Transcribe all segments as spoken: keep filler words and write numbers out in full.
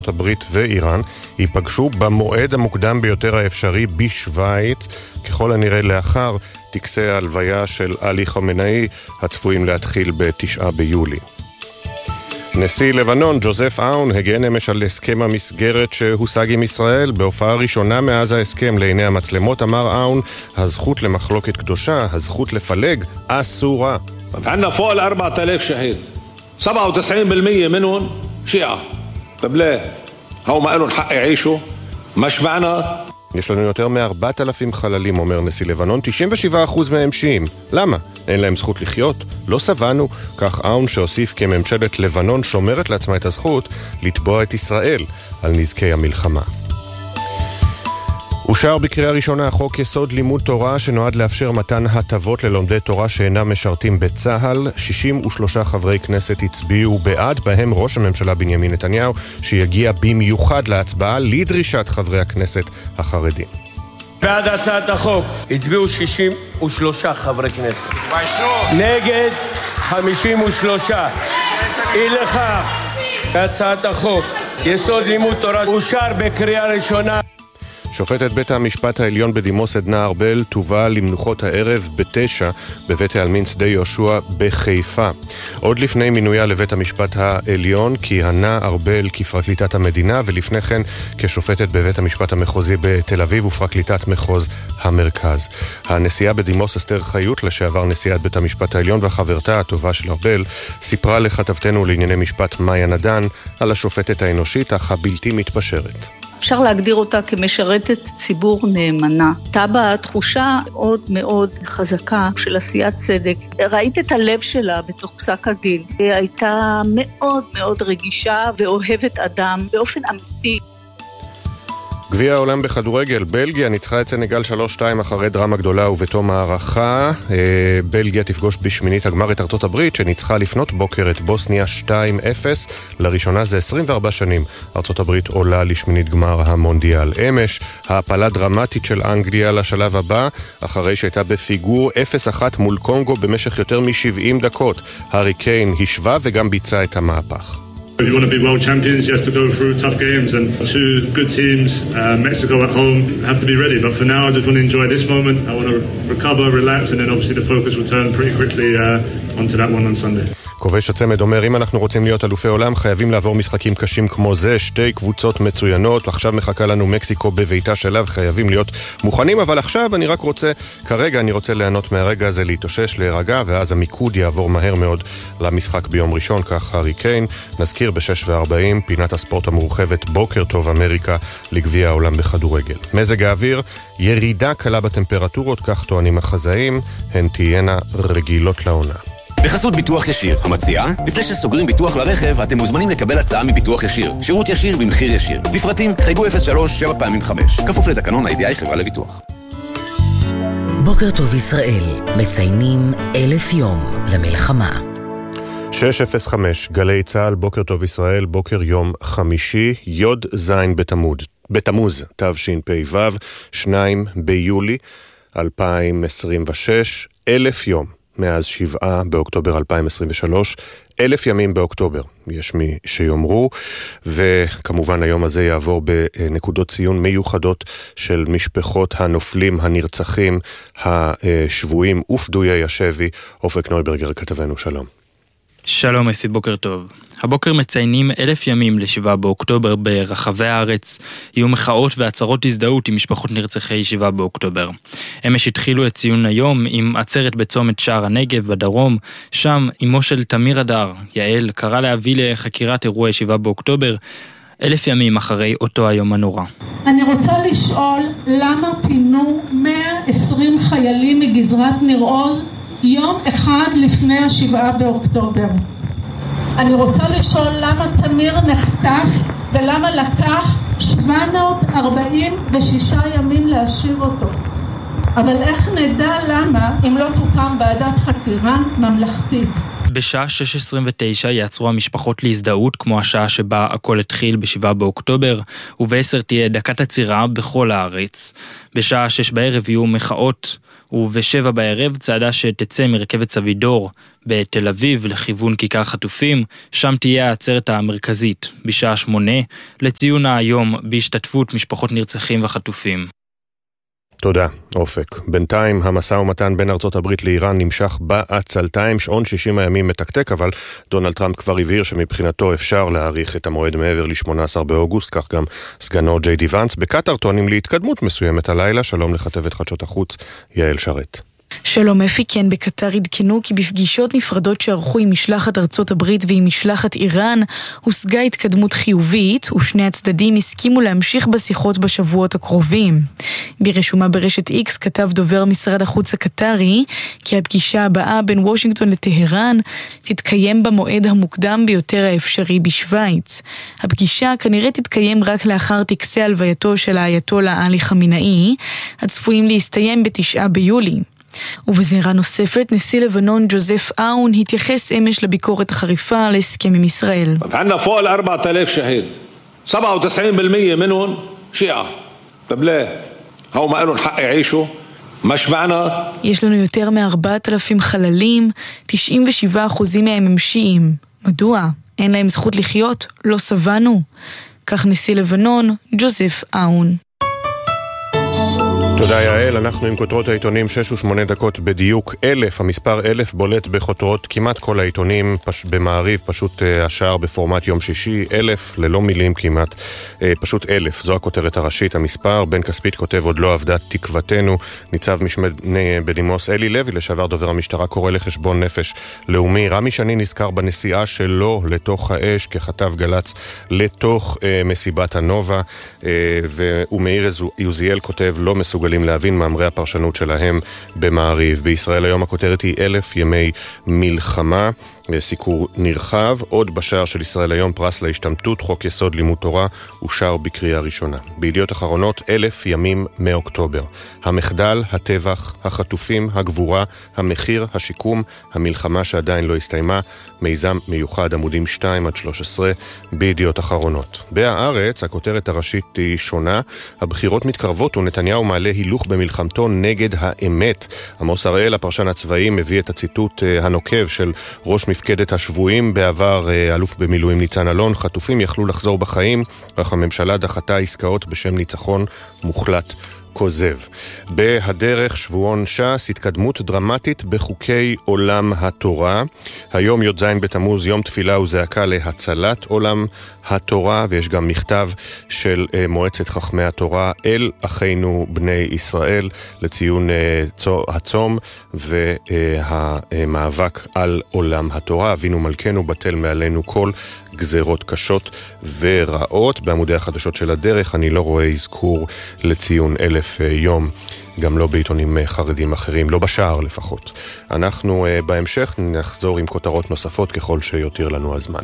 הברית ואיראן ייפגשו במועד המוקדם ביותר האפשרי בשוויץ, ככל הנראה לאחר טקסי ההלוויה של עלי חמינאי הצפויים להתחיל בתשעה ביולי. נשיא לבנון ג'וזף אאון הגן אמש על הסכם המסגרת שהושג עם ישראל. בהופעה ראשונה מאז ההסכם לעיני המצלמות אמר אאון, הזכות למחלוקת קדושה, הזכות לפלג, אסורה. عندنا فوق ال-أربعة آلاف شهيد سبعة وتسعين بالمية منهم شيعة. طب ليه؟ هو ما لهم حق يعيشوا؟ مش معنا. יש לנו יותר מ-ארבעת אלפים חללים, אומר נשיא לבנון, תשעים ושבעה אחוז מהם שיעים. למה? אין להם זכות לחיות? לא סבנו. כך אאון שהוסיף כי ממשלת לבנון שומרת לעצמה את הזכות לתבוע את ישראל על נזקי המלחמה. אושר בקריאה ראשונה חוק יסוד לימוד תורה שנועד לאפשר מתן הטבות ללומדי תורה שאינם משרתים בצה"ל. שישים ושלושה חברי כנסת הצביעו בעד, בהם ראש הממשלה בנימין נתניהו, שיגיע במיוחד להצבעה לדרישת חברי הכנסת החרדים. בעד הצעת החוק הצביעו שישים ושלושה חברי כנסת, נגד חמישים ושלושה. אי לכך, הצעת החוק יסוד לימוד תורה אושר בקריאה ראשונה. שופטת בית המשפט העליון בדימוס עדנה ארבל תובא למנוחות הערב בתשע בבית העלמין שדה יהושע בחיפה. עוד לפני מינויה לבית המשפט העליון כיהנה ארבל כפרקליטת המדינה, ולפני כן כשופטת בבית המשפט המחוזי בתל אביב ופרקליטת מחוז המרכז. הנשיאה בדימוס אסתר חיות, לשעבר נשיאת בית המשפט העליון והחברתה הטובה של ארבל, סיפרה לכתבתנו לענייני משפט מאיה נדן על השופטת האנושית אך הבלתי מתפשרת. אפשר להגדיר אותה כמשרתת ציבור נאמנה. הייתה בה תחושה מאוד מאוד חזקה של עשיית צדק. ראית את הלב שלה בתוך פסק הדין. היא הייתה מאוד מאוד רגישה ואוהבת אדם באופן אמיתי. גביע העולם בכדורגל, בלגיה ניצחה את סנגל שלוש שתיים אחרי דרמה גדולה ובתום הערכה. בלגיה תפגוש בשמינית הגמר את ארצות הברית שניצחה לפנות בוקר את בוסניה שתיים אפס. לראשונה זה עשרים וארבע שנים ארצות הברית עולה לשמינית גמר המונדיאל. אמש ההפלה דרמטית של אנגליה לשלב הבא אחרי שהייתה בפיגור אפס אחת מול קונגו במשך יותר מ-שבעים דקות. הארי קיין השווה וגם ביצע את המהפך. If you want to be world champions, you have to go through tough games, and two good teams, uh, Mexico at home, have to be ready. But for now, I just want to enjoy this moment. I want to recover, relax, and then obviously the focus will turn pretty quickly uh, onto that one on Sunday. כובש הצמד אומר, אם אנחנו רוצים להיות אלופי עולם, חייבים לעבור משחקים קשים כמו זה. שתי קבוצות מצוינות, עכשיו מחכה לנו מקסיקו בביתה שלה, וחייבים להיות מוכנים. אבל עכשיו אני רק רוצה, כרגע אני רוצה ליהנות מהרגע הזה, להתאושש, להירגע, ואז המיקוד יעבור מהר מאוד למשחק ביום ראשון, כך הארי קיין. נזכיר ב-שש וארבעים, פינת הספורט המורחבת, בוקר טוב אמריקה, לגביע העולם בכדורגל. מזג האוויר, ירידה קלה בטמפרטורות, כך טוענים החזאים, הן תהיינה רגילות לעונה. בחסות ביטוח ישיר, המציעה, לפני שסוגרים ביטוח לרכב, אתם מוזמנים לקבל הצעה מביטוח ישיר. שירות ישיר במחיר ישיר. לפרטים, חייגו אפס שלוש שבע פעמים חמש. כפוף לתקנון ה-איי די איי חברה לביטוח. בוקר טוב ישראל, מציינים אלף יום למלחמה. שש אפס חמש, גלי צהל, בוקר טוב ישראל, בוקר יום חמישי, יוד זין בתמוז, בתמוז, תשפ"ו, שניים ביולי אלפיים עשרים ושש, אלף יום. מאז שבעה באוקטובר אלפיים עשרים ושלוש, אלף ימים באוקטובר, יש מי שיאמרו, וכמובן היום הזה יעבור בנקודות ציון מיוחדות של משפחות הנופלים, הנרצחים, השבויים ופדויי השבי. אופק נויברגר כתבנו, שלום. שלום אפי, בוקר טוב. הבוקר מציינים אלף ימים לשבעה באוקטובר ברחבי הארץ. יהיו מחאות והצהרות הזדהות עם משפחות נרצחי שבעה באוקטובר. אמש התחילו את ציון היום עם עצרת בצומת שער הנגב בדרום. שם אמו של תמיר הדר, יעל, קרא להביא לחקירת אירועי שבעה באוקטובר, אלף ימים אחרי אותו היום הנורא. אני רוצה לשאול למה פינו מאה ועשרים חיילים מגזרת ניר עוז יום אחד לפני השבעה באוקטובר. אני רוצה לשאול למה תמיר נחטף ולמה לקח שבע מאות ארבעים ושישה ימים להשיב אותו. אבל איך נדע למה אם לא תוקם ועדת חקירה ממלכתית? בשעה שש עשרים ותשע יעצרו המשפחות להזדהות, כמו השעה שבה הכל התחיל בשבעה באוקטובר, ובעשר תהיה דקת עצירה בכל הארץ. בשעה שש בערב יהיו מחאות, ובשבע בערב צעדה שתצא מרכבת סבידור בתל אביב לכיוון כיכר חטופים, שם תהיה העצרת המרכזית בשעה שמונה, לציון היום בהשתתפות משפחות נרצחים וחטופים. תודה, אופק. בינתיים המשא ומתן בין ארצות הברית לאיראן נמשך בעצלתיים, שעון שישים הימים מתקתק, אבל דונלד טראמפ כבר הבהיר שמבחינתו אפשר להאריך את המועד מעבר ל-שמונה עשר באוגוסט, כך גם סגנו ג'יי די ונס. בקטר טוענים להתקדמות מסוימת הלילה. שלום לכתבת חדשות החוץ, יעל שרת. שלום אפי, כן, בקטר עדכנו כי בפגישות נפרדות שערכו עם משלחת ארצות הברית ועם משלחת איראן הושגה התקדמות חיובית, ושני הצדדים הסכימו להמשיך בשיחות בשבועות הקרובים. ברשומה ברשת איקס כתב דובר משרד החוץ הקטרי כי הפגישה הבאה בין וושינגטון לטהרן תתקיים במועד המוקדם ביותר האפשרי בשוויץ. הפגישה כנראה תתקיים רק לאחר טקסי הלווייתו של האייתולה עלי חמינאי, הצפויים להסתיים בתשעה ביולי. ובזירה נוספת, נשיא לבנון ג'וזף אאון התייחס אמש לביקורת החריפה על הסכם עם ישראל. عندنا فوق ال أربعة آلاف شهيد سبعة وتسعين بالمية منهم شيعة. طب ليه؟ هو ما لهم حق يعيشوا. مش معنا. יש לנו יותר מ-ארבעת אלפים חללים, תשעים ושבעה אחוז מהם הם שיעים. מדוע? אין להם זכות לחיות? לא סבנו. כך נשיא לבנון ג'וזף אאון. תודה יעל, אנחנו עם כותרות העיתונים שש ושמונה דקות בדיוק. אלף, המספר אלף בולט בכותרות כמעט כל העיתונים, פש... במעריב פשוט uh, השער בפורמט יום שישי, אלף ללא מילים כמעט, uh, פשוט אלף, זו הכותרת הראשית. המספר, בן כספית כותב עוד לא עבדה תקוותנו, ניצב משנה בדימוס אלי לוי, לשעבר דובר המשטרה, קורא לחשבון נפש לאומי. רמי שני נזכר בנסיעה שלו לתוך האש, ככתב גלץ לתוך uh, מסיבת הנובה, uh, ומאיר יוזיאל כותב לא מסוגל להבין מאמרי הפרשנות שלהם במעריב. בישראל היום הכותרת היא אלף ימי מלחמה, סיקור נרחב. עוד בשער של ישראל היום, פרס להשתמטות, חוק יסוד לימוד תורה אושר בקריאה ראשונה. בידיעות אחרונות, אלף ימים מאוקטובר. המחדל, הטבח, החטופים, הגבורה, המחיר, השיקום, המלחמה שעדיין לא הסתיימה. מיזם מיוחד, עמודים שתיים עד שלוש עשרה בידיעות אחרונות. בהארץ, הכותרת הראשית היא שונה. הבחירות מתקרבות ונתניהו מעלה הילוך במלחמתו נגד האמת. עמוס הראל, הפרשן הצבאי, מביא את הציטוט הנוקב של ראש מפקדת השבויים בעבר, אלוף במילואים ניצן אלון. חטופים יכלו לחזור בחיים, אך הממשלה דחתה עסקאות בשם ניצחון מוחלט כוזב. בהדרך, שבועון ש"ס, התקדמות דרמטית בחוקי עולם התורה. היום י"ז בתמוז, יום תפילה וזעקה להצלת עולם התורה, ויש גם מכתב של מועצת חכמי התורה אל אחינו בני ישראל לציון הצום והמאבק על עולם התורה. אבינו מלכנו בטל מעלינו כל גזרות קשות ורעות. בעמודי החדשות של הדרך אני לא רואה אזכור לציון אלף יום, גם לא בעיתונים חרדים אחרים, לא בשער לפחות. אנחנו בהמשך נחזור עם כותרות נוספות ככל שיותיר לנו הזמן.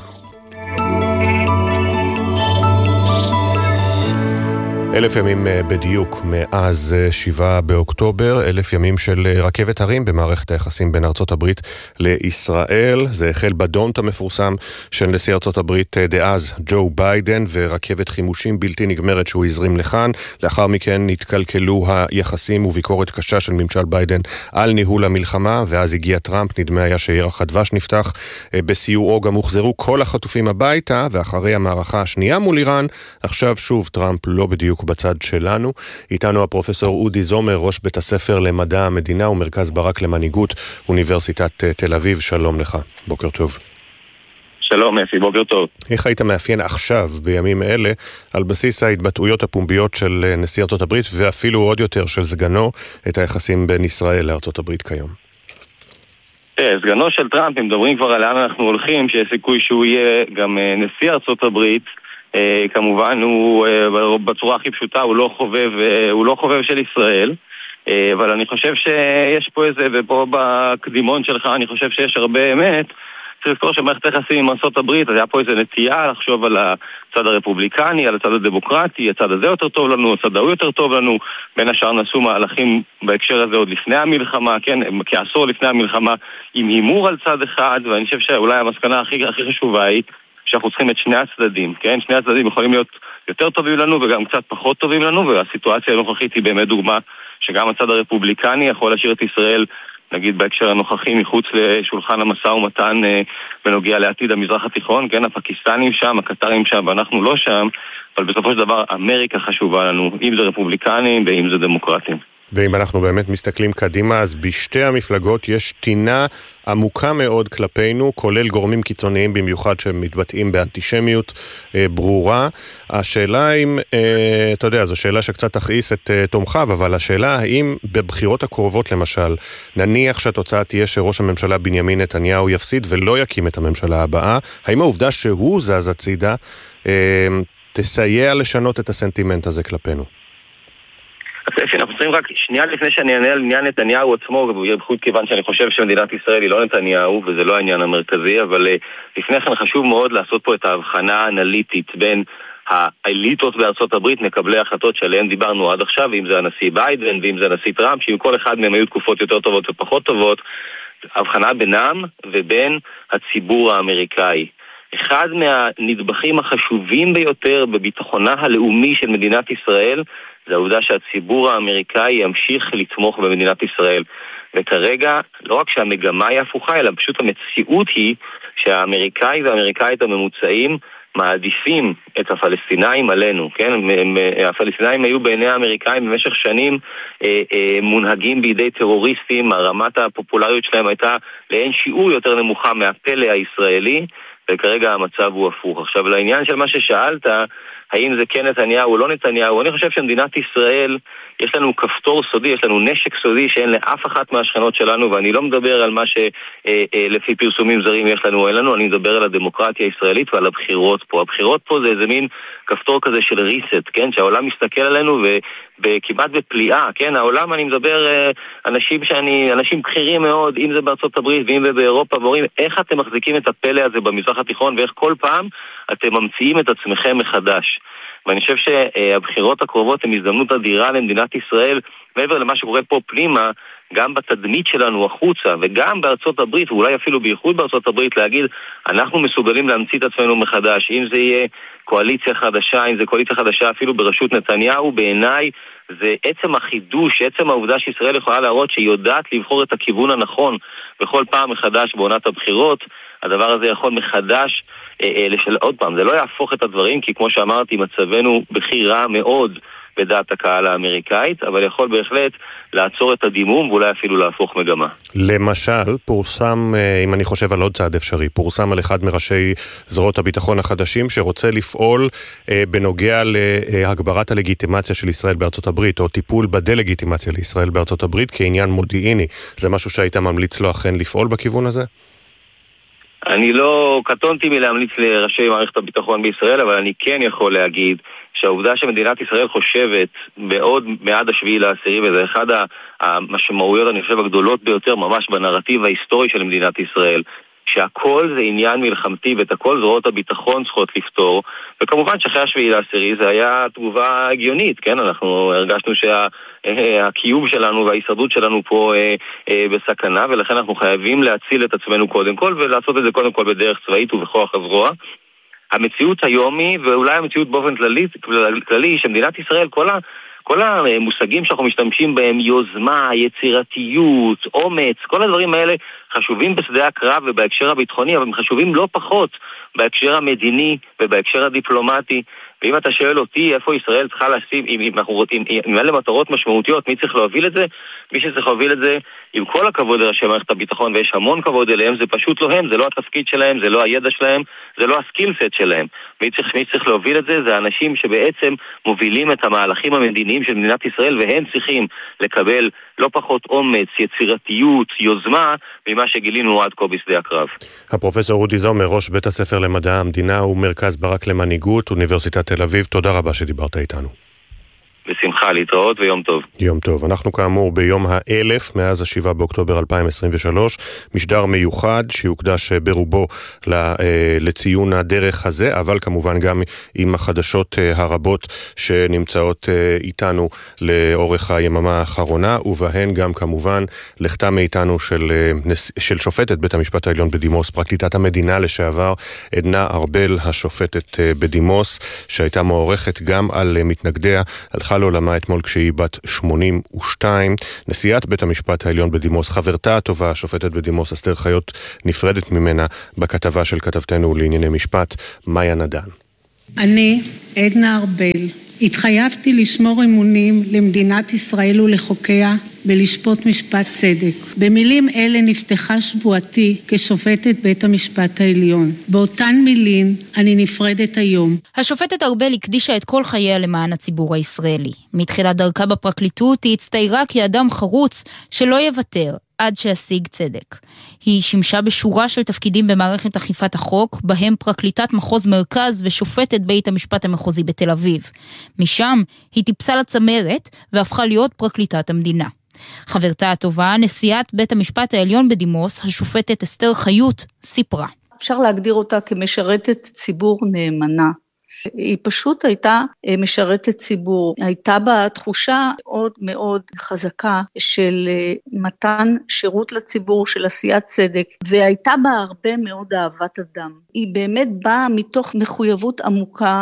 אלף ימים בדיוק מאז שבעה באוקטובר, אלף ימים של רכבת הרים במערכת היחסים בין ארצות הברית לישראל. זה החל בדונט המפורסם של נשיא ארצות הברית דאז ג'ו ביידן, ורכבת חימושים בלתי נגמרת שהוא הזרים לכאן. לאחר מכן התקלקלו היחסים וביקורת קשה של ממשל ביידן על ניהול המלחמה, ואז הגיע טראמפ. נדמה היה שירח הדבש נפתח. בסיועו גם הוחזרו כל החטופים הביתה, ואחרי המערכה השנייה מול איראן, עכשיו שוב טראמפ לא בדיוק בצד שלנו. איתנו הפרופסור אודי זומר, ראש בית הספר למדע המדינה ומרכז ברק למנהיגות, אוניברסיטת תל אביב. שלום לך, בוקר טוב. שלום אפי, בוקר טוב. איך היית מאפיין עכשיו, בימים אלה, על בסיס ההתבטאויות הפומביות של נשיא ארצות הברית, ואפילו עוד יותר של סגנו, את היחסים בין ישראל לארצות הברית כיום? סגנו של טראמפ, אם מדברים כבר על לאן אנחנו הולכים, שיש סיכוי שהוא יהיה גם נשיא ארצות הברית, כמובן הוא בצורה הכי פשוטה הוא לא חובב, הוא לא חובב של ישראל, אבל אני חושב שיש פה איזה, ופה בקדימון שלך אני חושב שיש הרבה אמת. צריך לזכור שמערכת היחסים עם ארצות הברית, אז היה פה איזו נטייה לחשוב על הצד הרפובליקני, על הצד הדמוקרטי, הצד הזה יותר טוב לנו, הצד ההוא יותר טוב לנו, בין השאר נעשו מהלכים בהקשר הזה עוד לפני המלחמה, כן, כעשור לפני המלחמה, עם הימור על צד אחד, ואני חושב שאולי המסקנה הכי, הכי חשובה היא שאנחנו צריכים את שני הצדדים, כן, שני הצדדים יכולים להיות יותר טובים לנו וגם קצת פחות טובים לנו, והסיטואציה הנוכחית היא באמת דוגמה שגם הצד הרפובליקני יכול להשאיר את ישראל, נגיד בהקשר הנוכחי, מחוץ לשולחן המשא ומתן בנוגע לעתיד המזרח התיכון, כן, הפקיסטנים שם, הקטרים שם, ואנחנו לא שם, אבל בסופו של דבר אמריקה חשובה לנו, אם זה רפובליקנים ואם זה דמוקרטים. ואם אנחנו באמת מסתכלים קדימה, אז בשתי המפלגות יש טינה עמוקה מאוד כלפינו, כולל גורמים קיצוניים במיוחד שמתבטאים באנטישמיות אה, ברורה. השאלה אם, אה, אתה יודע, זו שאלה שקצת תכעיס את אה, תומכיו, אבל השאלה האם בבחירות הקרובות למשל, נניח שהתוצאה תהיה שראש הממשלה בנימין נתניהו יפסיד ולא יקים את הממשלה הבאה, האם העובדה שהוא זז הצידה אה, תסייע לשנות את הסנטימנט הזה כלפינו? אנחנו צריכים רק שנייה לפני שאני אענה על עניין נתניהו עצמו, בייחוד כיוון שאני חושב שמדינת ישראל היא לא נתניהו וזה לא העניין המרכזי, אבל לפני כן חשוב מאוד לעשות פה את ההבחנה האנליטית בין האליטות בארצות הברית, מקבלי החלטות שעליהן דיברנו עד עכשיו, אם זה הנשיא ביידן ואם זה הנשיא טראמפ, שאם כל אחד מהם היו תקופות יותר טובות ופחות טובות, הבחנה בינם ובין הציבור האמריקאי. אחד מהנדבכים החשובים ביותר בביטחונה הלאומי של מדינת ישראל זה העובדה שהציבור האמריקאי ימשיך לתמוך במדינת ישראל. וכרגע, לא רק שהמגמה היא הפוכה, אלא פשוט המציאות היא שהאמריקאי והאמריקאית הממוצעים מעדיפים את הפלסטינאים עלינו, כן? הפלסטינאים היו בעיני האמריקאים במשך שנים אה, אה, מונהגים בידי טרוריסטים, הרמת הפופולריות שלהם הייתה לאין שיעור יותר נמוכה מהפלא הישראלי, וכרגע המצב הוא הפוך. עכשיו, לעניין של מה ששאלת, האם זה כן נתניהו או לא נתניהו, אני חושב שמדינת ישראל, יש לנו כפתור סודי, יש לנו נשק סודי שאין לאף אחת מהשכנות שלנו, ואני לא מדבר על מה שלפי פרסומים זרים יש לנו או אין לנו, אני מדבר על הדמוקרטיה הישראלית ועל הבחירות פה. הבחירות פה זה איזה מין כפתור כזה של ריסט, כן? שהעולם מסתכל עלינו וכמעט בפליאה, כן? העולם, אני מדבר אנשים שאני, אנשים בכירים מאוד, אם זה בארצות הברית ואם זה באירופה, ואומרים איך אתם מחזיקים את הפלא הזה במזרח התיכון ואיך כל פעם אתם ממציאים את עצמכם מחדש. ואני חושב שהבחירות הקרובות הן הזדמנות אדירה למדינת ישראל, מעבר למה שקורה פה פנימה, גם בתדמית שלנו החוצה, וגם בארצות הברית, ואולי אפילו בייחוד בארצות הברית, להגיד, אנחנו מסוגלים להמציא את עצמנו מחדש, אם זה יהיה קואליציה חדשה, אם זה קואליציה חדשה אפילו בראשות נתניהו, בעיניי זה עצם החידוש, עצם העובדה שישראל יכולה להראות שהיא יודעת לבחור את הכיוון הנכון בכל פעם מחדש בעונת הבחירות. הדבר הזה יכול מחדש, אה, אה, לשל... עוד פעם, זה לא יהפוך את הדברים, כי כמו שאמרתי, מצבנו בכי רע מאוד בדעת הקהל האמריקאית, אבל יכול בהחלט לעצור את הדימום ואולי אפילו להפוך מגמה. למשל, פורסם, אם אני חושב על עוד צעד אפשרי, פורסם על אחד מראשי זרועות הביטחון החדשים שרוצה לפעול בנוגע להגברת הלגיטימציה של ישראל בארצות הברית, או טיפול בדלגיטימציה לישראל בארצות הברית כעניין מודיעיני. זה משהו שהיית ממליץ לו אכן לפעול בכיוון הזה? אני לא קטונתי מלהמליץ לראשי מערכת הביטחון בישראל, אבל אני כן יכול להגיד שהעובדה שמדינת ישראל חושבת בעוד מעד השביעי לעשירי, וזה אחד המשמעויות, אני חושב, הגדולות ביותר ממש בנרטיב ההיסטורי של מדינת ישראל, שהכל זה עניין מלחמתי ואת הכל זרועות הביטחון צריכות לפתור, וכמובן שאחרי השביעי לעשירי זה היה תגובה הגיונית, כן? אנחנו הרגשנו שהקיום שלנו וההישרדות שלנו פה אה, אה, בסכנה, ולכן אנחנו חייבים להציל את עצמנו קודם כל, ולעשות את זה קודם כל בדרך צבאית ובכוח הזרוע. המציאות היום היא, ואולי המציאות באופן כללי, כללי שמדינת ישראל, כל ה... כל המושגים שאנחנו משתמשים בהם, יוזמה, יצירתיות, אומץ, כל הדברים האלה חשובים בשדה הקרב ובהקשר הביטחוני, אבל הם חשובים לא פחות בהקשר המדיני ובהקשר הדיפלומטי. ואם אתה שואל אותי איפה ישראל צריכה לשים, אם, אם אנחנו רוצים, אם אלה מטרות משמעותיות, מי צריך להוביל את זה? מי שצריך להוביל את זה, עם כל הכבוד לראשי מערכת הביטחון, ויש המון כבוד אליהם, זה פשוט לא הם, זה לא התפקיד שלהם, זה לא הידע שלהם, זה לא הסקילסט שלהם. מי צריך, מי צריך להוביל את זה? זה האנשים שבעצם מובילים את המהלכים המדיניים של מדינת ישראל, והם צריכים לקבל לא פחות אומץ, יצירתיות, יוזמה, ממה שגילינו עד כה בשדה הקרב. הפרופסור אודי זומר, ראש בית הספר למדע המדינה ומרכז ברק למנהיגות, אוניברסיטת תל אביב, תודה רבה שדיברת איתנו. בשמחה, להתראות ויום טוב. יום טוב. אנחנו כאמור ביום האלף מאז השבעה באוקטובר אלפיים עשרים ושלוש, משדר מיוחד שיוקדש ברובו לציון הדרך הזה, אבל כמובן גם עם החדשות הרבות שנמצאות איתנו לאורך היממה האחרונה, ובהן גם כמובן לכתה מאיתנו של, של שופטת בית המשפט העליון בדימוס, פרקליטת המדינה לשעבר עדנה ארבל, השופטת בדימוס, שהייתה מעורכת גם על מתנגדיה, הלכה לעולמה אתמול כשהיא בת שמונים ושתיים. נשיאת בית המשפט העליון בדימוס, חברתה הטובה, השופטת בדימוס אסתר חיות, נפרדת ממנה בכתבה של כתבתנו לענייני משפט, מאיה נדן. אני, עדנה ארבל, התחייבתי לשמור אמונים למדינת ישראל ולחוקיה ולשפוט משפט צדק. במילים אלה נפתחה שבועתי כשופטת בית המשפט העליון. באותן מילים אני נפרדת היום. השופטת ארבל הקדישה את כל חייה למען הציבור הישראלי. מתחילת דרכה בפרקליטות היא הצטיירה כאדם חרוץ שלא יוותר עד שישיג צדק. היא שימשה בשורה של תפקידים במערכת אכיפת החוק, בהם פרקליטת מחוז מרכז ושופטת בית המשפט המחוזי בתל אביב. משם היא טיפסה לצמרת והפכה להיות פרקליטת המדינה. חברתה הטובה, נשיאת בית המשפט העליון בדימוס, השופטת אסתר חיות, סיפרה. אפשר להגדיר אותה כמשרתת ציבור נאמנה. היא פשוט הייתה משרתת ציבור, הייתה בה תחושה מאוד מאוד חזקה של מתן שירות לציבור, של עשיית צדק, והייתה בה הרבה מאוד אהבת אדם. היא באמת באה מתוך מחויבות עמוקה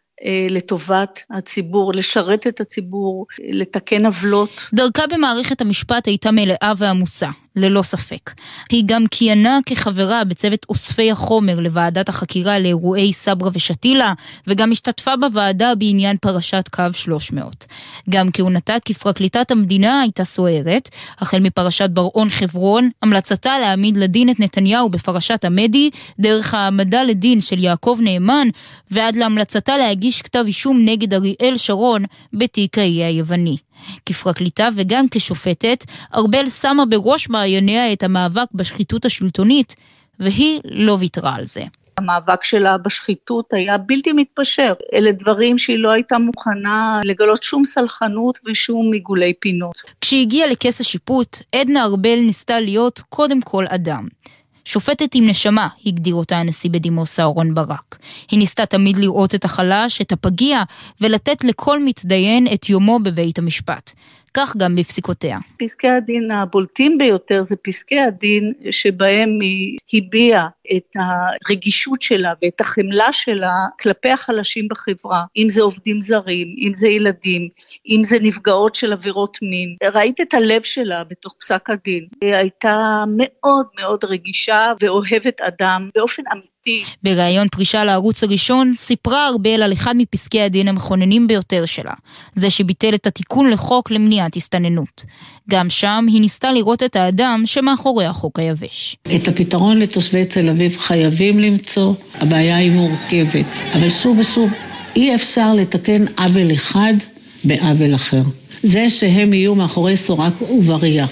לטובת הציבור, לשרת את הציבור, לתקן עוולות. דרכה במערכת המשפט הייתה מלאה ועמוסה, ללא ספק. היא גם כיהנה כחברה בצוות אוספי החומר לוועדת החקירה לאירועי סברה ושתילה, וגם השתתפה בוועדה בעניין פרשת קו שלוש מאות. גם כהונתה כפרקליטת המדינה הייתה סוערת, החל מפרשת בר-און חברון, המלצתה להעמיד לדין את נתניהו בפרשת המדי, דרך העמדה לדין של יעקב נאמן, ועד להמלצתה להגיש כתב אישום נגד אריאל שרון בתיק האי היווני. כפרקליטה וגם כשופטת, ארבל שמה בראש מעייניה את המאבק בשחיתות השלטונית, והיא לא ויתרה על זה. המאבק שלה בשחיתות היה בלתי מתפשר. אלה דברים שהיא לא הייתה מוכנה לגלות שום סלחנות ושום מיגולי פינות. כשהגיעה לכס השיפוט, עדנה ארבל ניסתה להיות קודם כל אדם. שופטת עם נשמה, הגדיר אותה הנשיא בדימוס אהרן ברק. היא ניסתה תמיד לראות את החלש, את הפגיע, ולתת לכל מתדיין את יומו בבית המשפט. כך גם בפסיקותיה. פסקי הדין הבולטים ביותר זה פסקי הדין שבהם היא הביעה את הרגישות שלה ואת החמלה שלה כלפי החלשים בחברה. אם זה עובדים זרים, אם זה ילדים, אם זה נפגעות של עבירות מין. ראית את הלב שלה בתוך פסק הדין. היא הייתה מאוד מאוד רגישה ואוהבת אדם באופן אמיתי. בראיון פרישה לערוץ הראשון, סיפרה ארבל על אחד מפסקי הדין המכוננים ביותר שלה, זה שביטל את התיקון לחוק למניעת הסתננות. גם שם היא ניסתה לראות את האדם שמאחורי החוק היבש. את הפתרון לתושבי תל אביב חייבים למצוא, הבעיה היא מורכבת, אבל שוב ושוב אי אפשר לתקן עוול אחד בעוול אחר. זה שהם יהיו מאחורי סורק ובריח,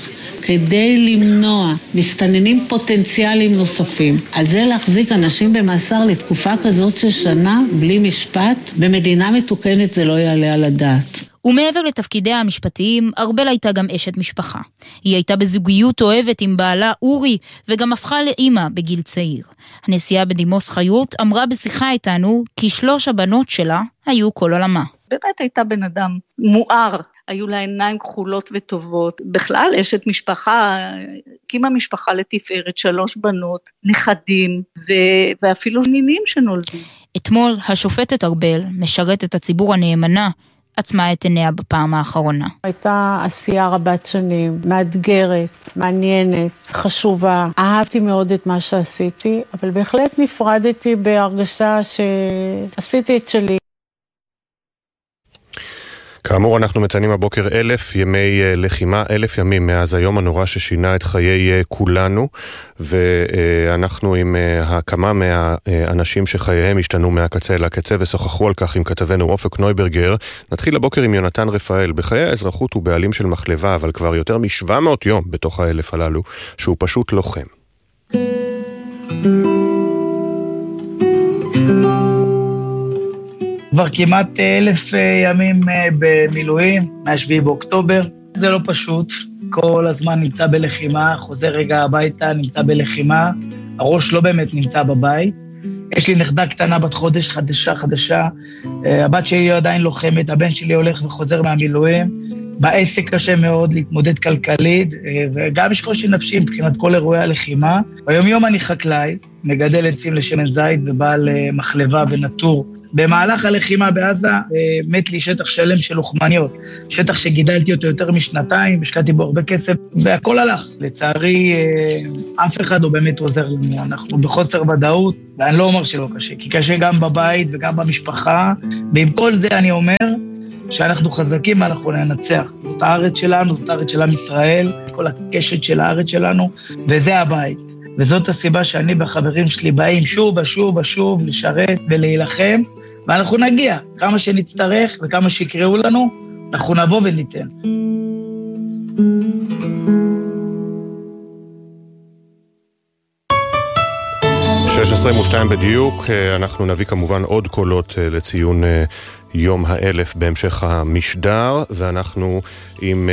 כדי למנוע מסתננים פוטנציאליים נוספים. על זה להחזיק אנשים במאסר לתקופה כזאת של שנה בלי משפט, במדינה מתוקנת זה לא יעלה על הדעת. ומעבר לתפקידיה המשפטיים, ארבל הייתה גם אשת משפחה. היא הייתה בזוגיות אוהבת עם בעלה אורי, וגם הפכה לאמא בגיל צעיר. הנשיאה בדימוס חיות אמרה בשיחה איתנו, כי שלוש הבנות שלה היו כל עולמה. באמת הייתה בן אדם מואר, היו לה עיניים כחולות וטובות, בכלל אשת משפחה, הקימה משפחה לתפארת, שלוש בנות, נכדים, ו- ואפילו נינים שנולדים. אתמול השופטת ארבל, משרתת הציבור הנאמנה, עצמה את עיניה בפעם האחרונה. הייתה עשייה רבת שנים, מאתגרת, מעניינת, חשובה. אהבתי מאוד את מה שעשיתי, אבל בהחלט נפרדתי בהרגשה שעשיתי את שלי. כאמור, אנחנו מציינים הבוקר אלף ימי לחימה, אלף ימים מאז היום הנורא ששינה את חיי כולנו, ואנחנו עם כמה מהאנשים שחייהם השתנו מהקצה אל הקצה, ושוחחו על כך עם כתבנו אופק נויברגר. נתחיל הבוקר עם יונתן רפאל. בחיי האזרחות הוא בעלים של מחלבה, אבל כבר יותר מ-שבע מאות יום בתוך האלף הללו, שהוא פשוט לוחם. כבר כמעט אלף ימים במילואים, מהשביעי באוקטובר. זה לא פשוט, כל הזמן נמצא בלחימה, חוזר רגע הביתה, נמצא בלחימה, הראש לא באמת נמצא בבית. יש לי נכדה קטנה בת חודש, חדשה, חדשה, הבת שלי עדיין לוחמת, הבן שלי הולך וחוזר מהמילואים, בעסק קשה מאוד להתמודד כלכלית, וגם יש קושי נפשי מבחינת כל אירועי הלחימה. ביום יום אני חקלאי, מגדל עצים לשמן זית ובעל מחלבה ונטור. במהלך הלחימה בעזה מת לי שטח שלם של לוחמניות, שטח שגידלתי אותו יותר משנתיים, השקעתי בו הרבה כסף, והכל הלך. לצערי, אף אחד לא באמת עוזר לנו, אנחנו בחוסר ודאות, ואני לא אומר שלא קשה, כי קשה גם בבית וגם במשפחה, ועם כל זה אני אומר שאנחנו חזקים ואנחנו ננצח. זאת הארץ שלנו, זאת הארץ של עם ישראל, כל הקשת של הארץ שלנו, וזה הבית. וזאת הסיבה שאני והחברים שלי באים שוב ושוב ושוב לשרת ולהילחם, ואנחנו נגיע, כמה שנצטרך וכמה שיקראו לנו, אנחנו נבוא וניתן. שש עשרה ושתיים בדיוק, אנחנו נביא כמובן עוד קולות לציון יום האלף בהמשך המשדר, ואנחנו עם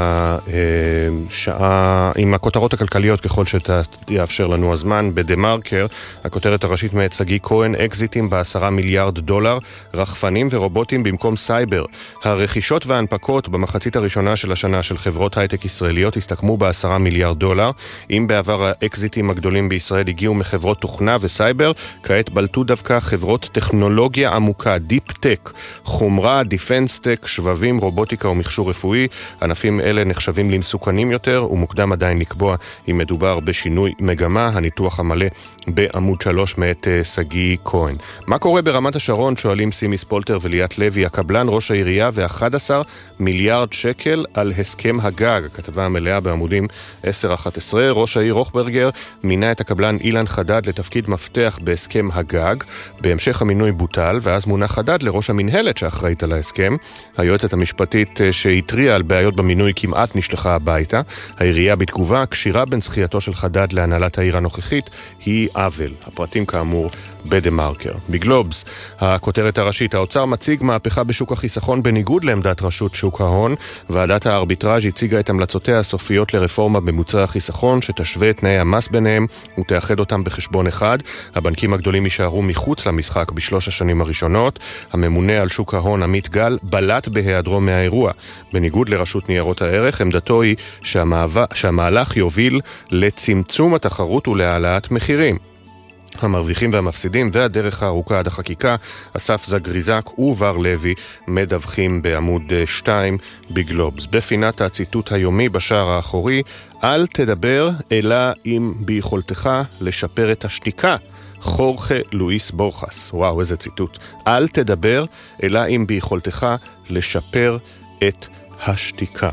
השעה, עם הכותרות הכלכליות ככל שתאפשר לנו הזמן. בדה-מרקר, הכותרת הראשית מאת שגיא כהן, אקזיטים בעשרה מיליארד דולר, רחפנים ורובוטים במקום סייבר. הרכישות וההנפקות במחצית הראשונה של השנה של חברות הייטק ישראליות הסתכמו בעשרה מיליארד דולר. אם בעבר האקזיטים הגדולים בישראל הגיעו מחברות תוכנה וסייבר, כעת בלטו דווקא חברות טכנולוגיה עמוקה, דיפ-טק, חומרה, דיפנס-טק, שבבים, רובוטיקה ומכשור רפואי. ענפים אלה נחשבים למסוכנים יותר, ומוקדם עדיין לקבוע אם מדובר בשינוי מגמה. הניתוח המלא בעמוד שלוש מאת שגיא כהן. מה קורה ברמת השרון? שואלים סימי ספולטר וליאת לוי, הקבלן, ראש העירייה ו-אחד עשר מיליארד שקל על הסכם הגג. הכתבה המלאה בעמודים עשר אחת עשרה. ראש העיר רוחברגר מינה את הקבלן אילן חדד לתפקיד מפתח בהסכם הגג. בהמשך המינוי בוטל, ואז מונה חדד לראש המנהלת שאחראית על ההסכם. היועצת המשפטית שהטריעה על בעיות במינוי כמעט נשלחה הביתה. העירייה בתגובה, קשירה בין זכייתו של חדד להנהלת העיר הנוכחית היא עוול. הפרטים כאמור בדה-מרקר. בגלובס, הכותרת הראשית, האוצר מציג מהפכה בשוק החיסכון בניגוד לעמדת רשות שוק ההון. ועדת הארביטראז' הציגה את המלצותיה הסופיות לרפורמה במוצרי החיסכון שתשווה את תנאי המס ביניהם ותאחד אותם בחשבון אחד. הבנקים הגדולים יישארו מחוץ למשחק בשלוש השנים הראשונות. הממונה על שוק ההון עמית גל בלט בהיעדרו מהאירוע. בניגוד לרשות ניירות הערך, עמדתו היא שהמהווה, שהמהלך יוביל לצמצום התחרות ולהעלאת מחירים. המרוויחים והמפסידים והדרך הארוכה עד החקיקה, אסף זגריזק ובר לוי מדווחים בעמוד שתיים בגלובס. בפינת הציטוט היומי בשער האחורי, אל תדבר אלא אם ביכולתך לשפר את השתיקה. חורכה לואיס בורחס. וואו, איזה ציטוט. אל תדבר אלא אם ביכולתך לשפר את השתיקה.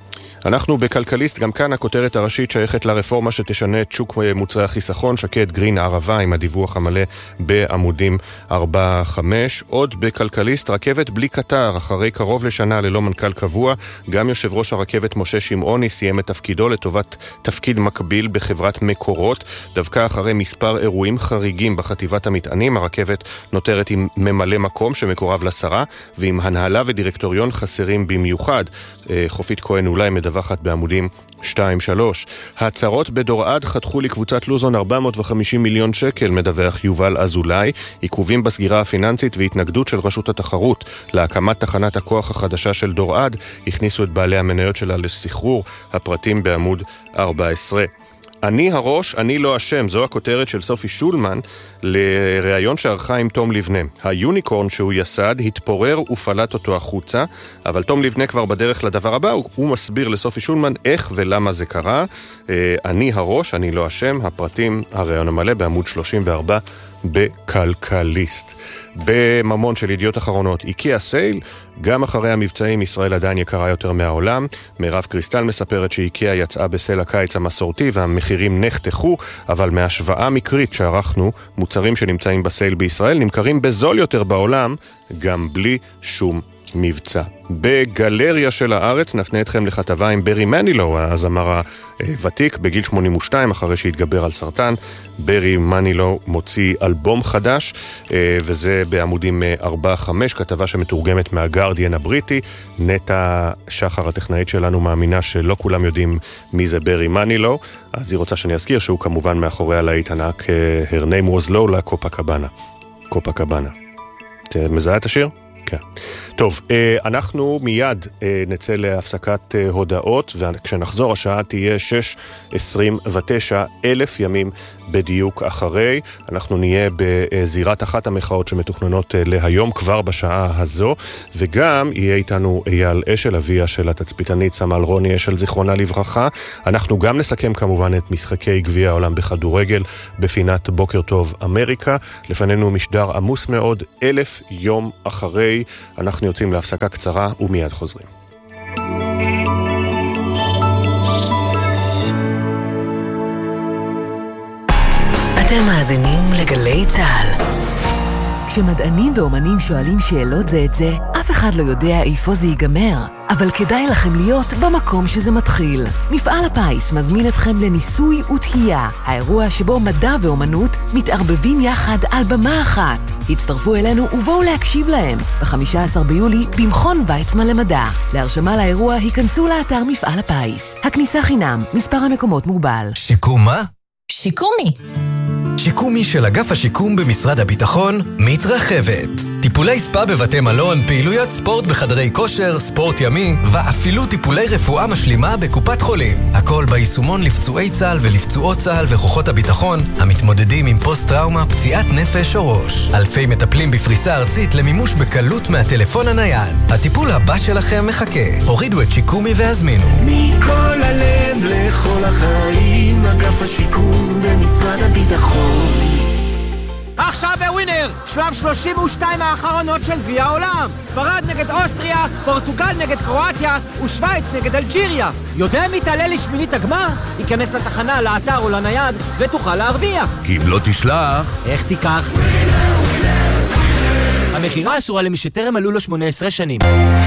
אנחנו בכלכליסט, גם כאן הכותרת הראשית שייכת לרפורמה שתשנה את שוק מוצרי החיסכון, שקד גרין הערבה עם הדיווח המלא בעמודים ארבע חמש. עוד בכלכליסט, רכבת בלי קטר, אחרי קרוב לשנה ללא מנכ"ל קבוע, גם יושב ראש הרכבת משה שמעוני סיים את תפקידו לטובת תפקיד מקביל בחברת מקורות. דווקא אחרי מספר אירועים חריגים בחטיבת המטענים, הרכבת נותרת עם ממלא מקום שמקורב לשרה, ועם הנהלה ודירקטוריון חסרים במיוחד. חופית כהן אולי מדווחת בעמודים שתיים שלוש. ההצהרות בדורעד חתכו לקבוצת לוזון ארבע מאות וחמישים מיליון שקל, מדווח יובל אזולאי. עיכובים בסגירה הפיננסית והתנגדות של רשות התחרות להקמת תחנת הכוח החדשה של דורעד הכניסו את בעלי המניות שלה לסחרור. הפרטים בעמוד ארבע עשרה. אני הראש, אני לא אשם, זו הכותרת של סופי שולמן לראיון שערכה עם תום לבנה. היוניקורן שהוא יסד התפורר ופלט אותו החוצה, אבל תום לבנה כבר בדרך לדבר הבא, הוא מסביר לסופי שולמן איך ולמה זה קרה. אני הראש, אני לא אשם, הפרטים, הראיון המלא בעמוד שלושים וארבע בכלכליסט. בממון של ידיעות אחרונות, איקאה סייל, גם אחרי המבצעים ישראל עדיין יקרה יותר מהעולם. מירב קריסטל מספרת שאיקאה יצאה בסל הקיץ המסורתי והמחירים נחתכו, אבל מהשוואה מקרית שערכנו, מוצרים שנמצאים בסייל בישראל נמכרים בזול יותר בעולם, גם בלי שום מבצע. בגלריה של הארץ נפנה אתכם לכתבה עם ברי מנילו, הזמר הוותיק, בגיל שמונים ושתיים, אחרי שהתגבר על סרטן. ברי מנילו מוציא אלבום חדש, וזה בעמודים ארבע חמש, כתבה שמתורגמת מהגארדיאן הבריטי. נטע שחר הטכנאית שלנו מאמינה שלא כולם יודעים מי זה ברי מנילו, אז היא רוצה שאני אזכיר שהוא כמובן מאחורי הלהיט ענק Her Name Was Lola, קופקבאנה. קופקבאנה. את מזהה את השיר? כן. טוב, אנחנו מיד נצא להפסקת הודעות, וכשנחזור השעה תהיה שש עשרים ותשע, אלף ימים בדיוק אחרי. אנחנו נהיה בזירת אחת המחאות שמתוכננות להיום כבר בשעה הזו, וגם יהיה איתנו אייל אשל, אביה של התצפיתנית סמל רוני אשל, זיכרונה לברכה. אנחנו גם נסכם כמובן את משחקי גביע העולם בכדורגל בפינת בוקר טוב אמריקה. לפנינו משדר עמוס מאוד, אלף יום אחרי. אנחנו יוצאים להפסקה קצרה ומיד חוזרים. אתם מאזינים לגלי צהל. כשמדענים ואומנים שואלים שאלות זה את זה, אף אחד לא יודע איפה זה ייגמר. אבל כדאי לכם להיות במקום שזה מתחיל. מפעל הפיס מזמין אתכם לניסוי ותהייה, האירוע שבו מדע ואומנות מתערבבים יחד על במה אחת. הצטרפו אלינו ובואו להקשיב להם ב-חמישה עשר ביולי במכון ויצמן למדע. להרשמה לאירוע היכנסו לאתר מפעל הפיס. הכניסה חינם, מספר המקומות מוגבל. שיקום מה? שיקומי. שיקומי של אגף השיקום במשרד הביטחון מתרחבת. טיפולי ספה בבתי מלון, פעילויות ספורט בחדרי כושר, ספורט ימי, ואפילו טיפולי רפואה משלימה בקופת חולים. הכל ביישומון לפצועי צה"ל ולפצועות צה"ל וכוחות הביטחון המתמודדים עם פוסט-טראומה, פציעת נפש או ראש. אלפי מטפלים בפריסה ארצית למימוש בקלות מהטלפון הנייד. הטיפול הבא שלכם מחכה. הורידו את שיקומי והזמינו. מכל הלב לכל החיים, אגף השיקום במשרד הביטחון. עכשיו בווינר, שלב שלושים ושתיים האחרונות של גביע העולם. ספרד נגד אוסטריה, פורטוגל נגד קרואטיה ושוויץ נגד אלג'יריה. יודע מי תעלה לשמינית הגמר? ייכנס לתחנה, לאתר או לנייד ותוכל להרוויח. כי אם לא תשלח, איך תיקח? המחירה אסורה למי שטרם מלאו לו שמונה עשרה שנים.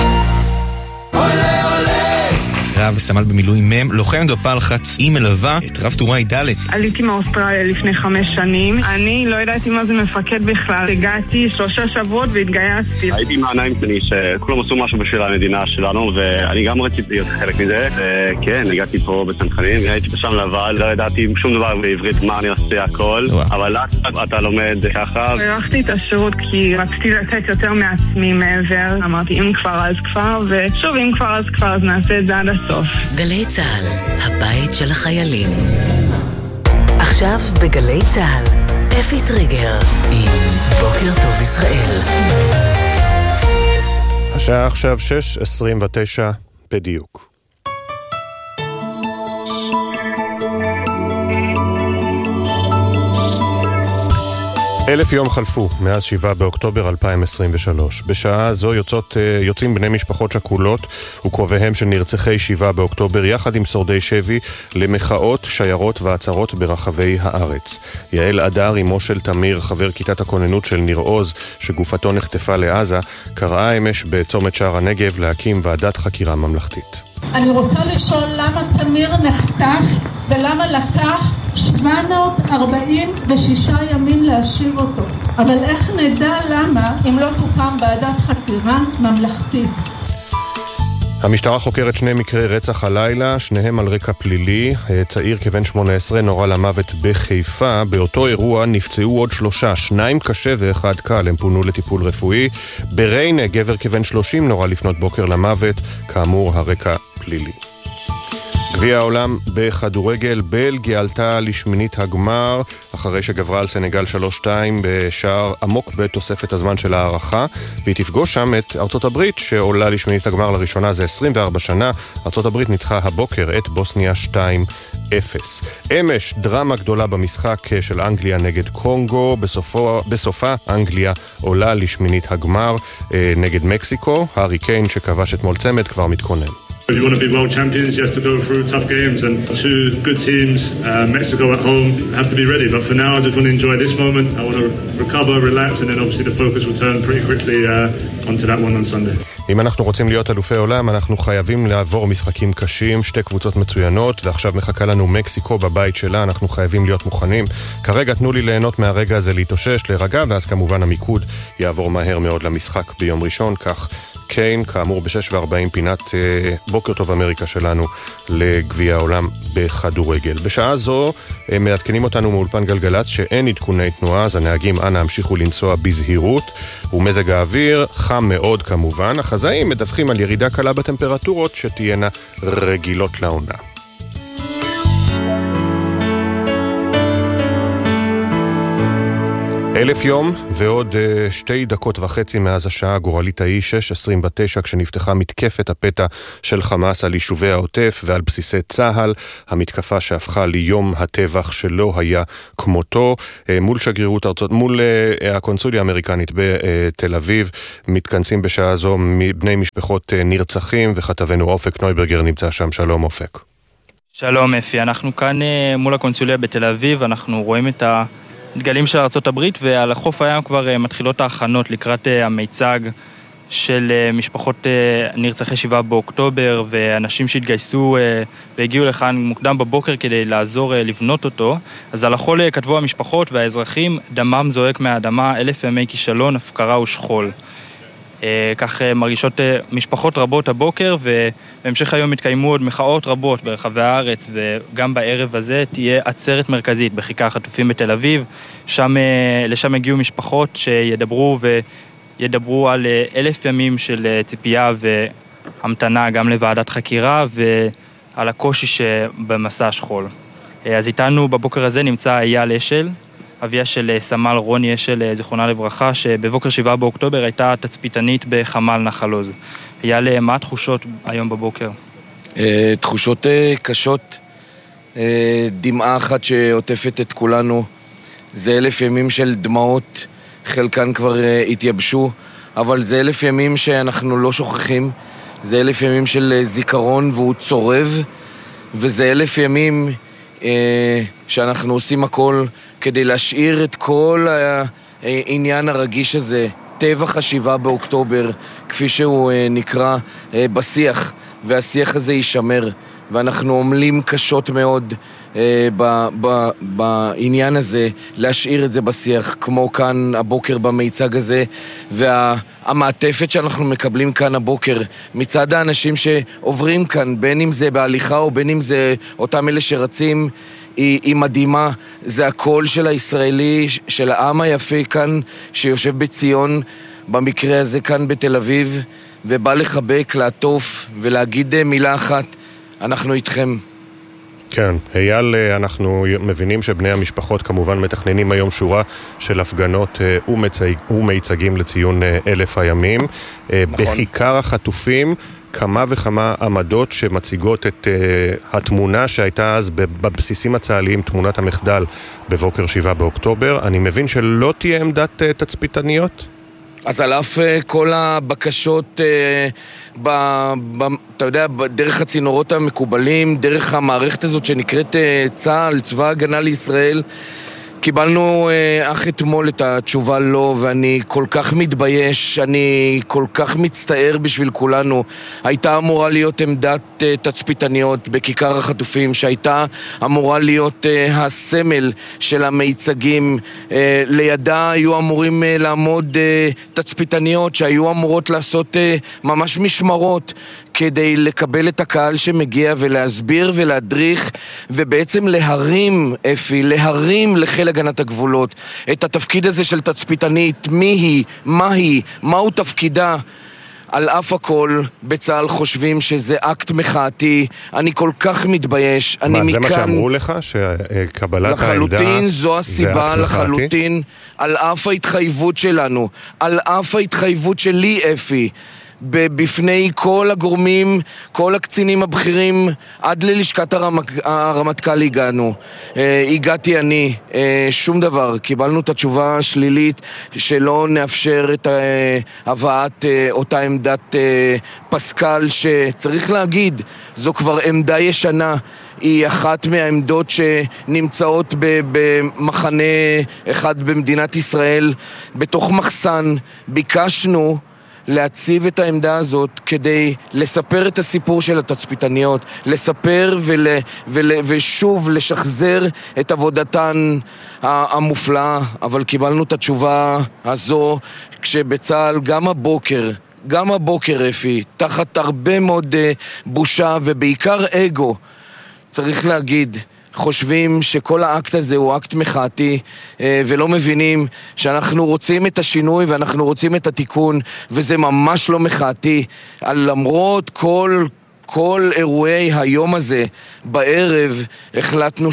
רב סמל במילואים מם, לוחם דופל חצי מלווה את רב טוראי ד'. עליתי מאוסטרליה לפני חמש שנים. אני לא ידעתי מה זה מפקד בכלל. הגעתי שלושה שבועות והתגייסתי. הייתי מהעיניים שלי שכולם עשו משהו בשביל המדינה שלנו, ואני גם רציתי להיות חלק מזה. וכן, הגעתי פה בצנחנים, הייתי שם לבד, לא ידעתי שום דבר בעברית מה אני עושה הכל, אבל אתה לומד ככה. הלכתי את השירות כי רציתי לתת יותר מעצמי מעבר. אמרתי, אם כבר אז כבר, ושוב, אם כבר אז כבר, אז נעשה את זה עד הסוף. גלי צהל, הבית של החיילים. עכשיו בגלי צהל, אפי טריגר עם בוקר טוב ישראל. השעה עכשיו שש עשרים ותשע בדיוק. אלף יום חלפו מאז שבעה באוקטובר אלפיים עשרים ושלוש. בשעה זו יוצאות, יוצאים בני משפחות שכולות וקרוביהם של נרצחי שבעה באוקטובר יחד עם שורדי שבי למחאות, שיירות ועצרות ברחבי הארץ. יעל אדר, אמו של תמיר, חבר כיתת הכוננות של ניר עוז שגופתו נחטפה לעזה, קראה אמש בצומת שער הנגב להקים ועדת חקירה ממלכתית. אני רוצה לשאול למה תמיר נחטף ולמה לקח שבע מאות ארבעים ושישה ימים להשיב אותו. אבל איך נדע למה אם לא תוקם ועדת חקירה ממלכתית? המשטרה חוקרת שני מקרי רצח הלילה, שניהם על רקע פלילי. צעיר כבן שמונה עשרה נורא למוות בחיפה. באותו אירוע נפצעו עוד שלושה, שניים קשה ואחד קל. הם פונו לטיפול רפואי. בריינה גבר כבן שלושים נורא לפנות בוקר למוות, כאמור הרקע פלילי. גביע העולם בכדורגל, בלגיה עלתה לשמינית הגמר אחרי שגברה על סנגל שלוש שתיים בשער עמוק בתוספת הזמן של הערכה, והיא תפגוש שם את ארצות הברית שעולה לשמינית הגמר לראשונה זה עשרים וארבע שנה. ארצות הברית ניצחה הבוקר את בוסניה שתיים אפס. אמש דרמה גדולה במשחק של אנגליה נגד קונגו, בסופו, בסופה אנגליה עולה לשמינית הגמר אה, נגד מקסיקו. הארי קיין שכבש אתמול צמד כבר מתכונן. If you want to be world champions, you have to go through tough games, and two good teams, uh, Mexico at home, have to be ready. But for now, I just want to enjoy this moment. I want to recover, relax, and then obviously the focus will turn pretty quickly uh, onto that one on Sunday. אם אנחנו רוצים להיות אלופי עולם, אנחנו חייבים לעבור משחקים קשים, שתי קבוצות מצוינות, ועכשיו מחכה לנו מקסיקו בבית שלה, אנחנו חייבים להיות מוכנים. כרגע תנו לי ליהנות מהרגע הזה, להתאושש, להירגע, ואז כמובן המיקוד יעבור מהר מאוד למשחק ביום ראשון, כך קיין, כאמור ב-שש וארבעים פינת אה, בוקר טוב אמריקה שלנו לגביע העולם בכדורגל. בשעה זו אה, מעדכנים אותנו מאולפן גלגלץ שאין עדכוני תנועה, אז הנהגים אנא המשיכו לנסוע בזהירות, ומזג האוויר חם מאוד כמובן. החזאים מדווחים על ירידה קלה בטמפרטורות שתהיינה רגילות לעונה. אלף יום ועוד uh, שתי דקות וחצי מאז השעה הגורלית ההיא, שש עשרים ותשע, כשנפתחה מתקפת הפתע של חמאס על יישובי העוטף ועל בסיסי צהל, המתקפה שהפכה ליום הטבח שלא היה כמותו, uh, מול שגרירות ארצות, מול uh, הקונסוליה האמריקנית בתל אביב, מתכנסים בשעה זו בני משפחות uh, נרצחים, וכתבנו אופק נויברגר נמצא שם. שלום אופק. שלום אפי, אנחנו כאן uh, מול הקונסוליה בתל אביב, אנחנו רואים את ה... דגלים של ארצות הברית, ועל החוף הים כבר מתחילות ההכנות לקראת המיצג של משפחות נרצחי שבעה באוקטובר, ואנשים שהתגייסו והגיעו לכאן מוקדם בבוקר כדי לעזור לבנות אותו. אז על החול כתבו המשפחות והאזרחים, דמם זועק מהאדמה, אלף ימי כישלון, הפקרה ושכול. כך מרגישות משפחות רבות הבוקר, ובהמשך היום התקיימו עוד מחאות רבות ברחבי הארץ, וגם בערב הזה תהיה עצרת מרכזית בכיכר החטופים בתל אביב. שם, לשם הגיעו משפחות שידברו וידברו על אלף ימים של ציפייה והמתנה גם לוועדת חקירה, ועל הקושי שבמסע השכול. אז איתנו בבוקר הזה נמצא אייל אשל, אביה של סמל רוני אשל, זיכרונה לברכה, שבבוקר שבעה באוקטובר הייתה תצפיתנית בחמ"ל נחל עוז. אייל, מה התחושות היום בבוקר? תחושות קשות, דמעה אחת שעוטפת את כולנו. זה אלף ימים של דמעות, חלקן כבר התייבשו, אבל זה אלף ימים שאנחנו לא שוכחים. זה אלף ימים של זיכרון והוא צורב, וזה אלף ימים שאנחנו עושים הכל כדי להשאיר את כל העניין הרגיש הזה, טבח השבעה באוקטובר, כפי שהוא נקרא בשיח, והשיח הזה יישמר, ואנחנו עומלים קשות מאוד ב- ב- בעניין הזה, להשאיר את זה בשיח, כמו כאן הבוקר במיצג הזה, והמעטפת שאנחנו מקבלים כאן הבוקר, מצד האנשים שעוברים כאן, בין אם זה בהליכה או בין אם זה אותם אלה שרצים, היא, היא מדהימה. זה הקול של הישראלי, של העם היפה כאן, שיושב בציון, במקרה הזה כאן בתל אביב, ובא לחבק, לעטוף ולהגיד מילה אחת, אנחנו איתכם. כן, אייל, אנחנו מבינים שבני המשפחות כמובן מתכננים היום שורה של הפגנות ומיצגים לציון אלף הימים. נכון. בכיכר החטופים כמה וכמה עמדות שמציגות את התמונה שהייתה אז בבסיסים הצהליים, תמונת המחדל בבוקר שבעה באוקטובר. אני מבין שלא תהיה עמדת תצפיתניות? אז על אף כל הבקשות, ב, ב, אתה יודע, דרך הצינורות המקובלים, דרך המערכת הזאת שנקראת צה"ל, צבא הגנה לישראל, קיבלנו אך אתמול את התשובה לא, ואני כל כך מתבייש, אני כל כך מצטער בשביל כולנו. הייתה אמורה להיות עמדת תצפיתניות בכיכר החטופים, שהייתה אמורה להיות הסמל של המיצגים. לידה היו אמורים לעמוד תצפיתניות שהיו אמורות לעשות ממש משמרות כדי לקבל את הקהל שמגיע ולהסביר ולהדריך ובעצם להרים, אפי, להרים לחיל הגנת הגבולות את התפקיד הזה של תצפיתנית, מי היא, מה היא, מהו תפקידה. על אף הכל בצה"ל חושבים שזה אקט מחאתי. אני כל כך מתבייש. מה, אני זה מכאן... מה שאמרו לך? שקבלת לחלוטין, העמדה זו הסיבה, לחלוטין, על אף ההתחייבות שלנו, על אף ההתחייבות שלי, אפי, בפני כל הגורמים, כל הקצינים הבכירים, עד ללשכת הרמק, הרמטכ"ל הגענו. אה, הגעתי אני, אה, שום דבר. קיבלנו את התשובה השלילית שלא נאפשר את אה, הבאת אה, אותה עמדת אה, פסקל, שצריך להגיד, זו כבר עמדה ישנה. היא אחת מהעמדות שנמצאות במחנה אחד במדינת ישראל, בתוך מחסן. ביקשנו להציב את העמדה הזאת כדי לספר את הסיפור של התצפיתניות, לספר ול, ול, ושוב לשחזר את עבודתן המופלאה, אבל קיבלנו את התשובה הזו כשבצה"ל גם הבוקר, גם הבוקר אפי, תחת הרבה מאוד בושה ובעיקר אגו, צריך להגיד, חושבים שכל האקט הזה הוא אקט מחאתי ולא מבינים שאנחנו רוצים את השינוי ואנחנו רוצים את התיקון וזה ממש לא מחאתי. למרות כל, כל אירועי היום הזה בערב החלטנו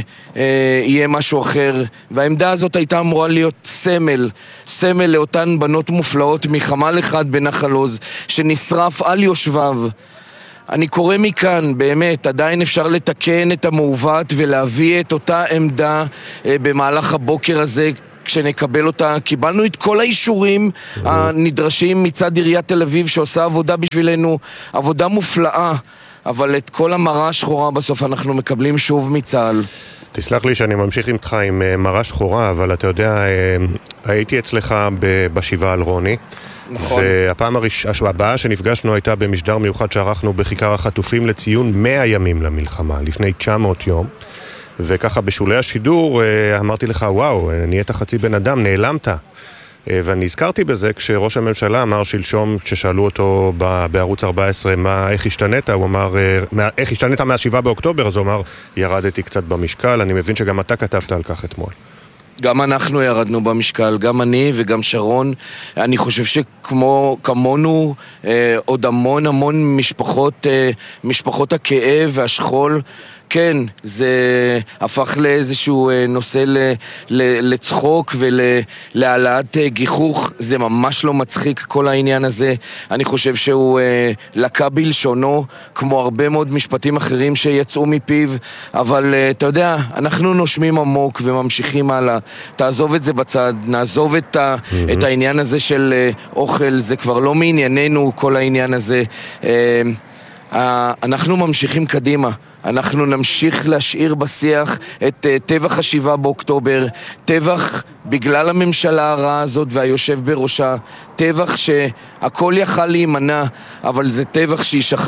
שיהיה משהו אחר והעמדה הזאת הייתה אמורה להיות סמל, סמל לאותן בנות מופלאות מחמ"ל אחד בנחל עוז שנשרף על יושביו. אני קורא מכאן, באמת, עדיין אפשר לתקן את המעוות ולהביא את אותה עמדה אה, במהלך הבוקר הזה כשנקבל אותה. קיבלנו את כל האישורים הנדרשים מצד עיריית תל אביב שעושה עבודה בשבילנו, עבודה מופלאה, אבל את כל המראה השחורה בסוף אנחנו מקבלים שוב מצה"ל. תסלח לי שאני ממשיך איתך עם מראה שחורה, אבל אתה יודע, הייתי אצלך בשבעה על רוני. נכון. והפעם הראש... הבאה שנפגשנו הייתה במשדר מיוחד שערכנו בכיכר החטופים לציון מאה ימים למלחמה, לפני תשע מאות יום. וככה בשולי השידור אמרתי לך, וואו, נהיית חצי בן אדם, נעלמת. ואני הזכרתי בזה כשראש הממשלה אמר שלשום, ששאלו אותו בערוץ ארבע עשרה, מה, איך השתנית? הוא אמר, איך השתנית מהשבעה באוקטובר? אז הוא אמר, ירדתי קצת במשקל, אני מבין שגם אתה כתבת על כך אתמול. גם אנחנו ירדנו במשקל, גם אני וגם שרון. אני חושב שכמו, כמונו, אה, עוד המון המון משפחות, אה, משפחות הכאב והשכול, כן, זה הפך לאיזשהו נושא ל, ל, לצחוק ולהעלאת גיחוך. זה ממש לא מצחיק כל העניין הזה. אני חושב שהוא אה, לקה בלשונו, כמו הרבה מאוד משפטים אחרים שיצאו מפיו, אבל אה, אתה יודע, אנחנו נושמים עמוק וממשיכים הלאה. תעזוב את זה בצד, נעזוב את, ה, mm-hmm. את העניין הזה של אה, אוכל, זה כבר לא מענייננו כל העניין הזה. אה, אה, אנחנו ממשיכים קדימה. אנחנו נמשיך להשאיר בשיח את uh, טבח השבעה באוקטובר, טבח בגלל הממשלה הרעה הזאת והיושב בראשה, טבח שהכל יכל להימנע, אבל זה טבח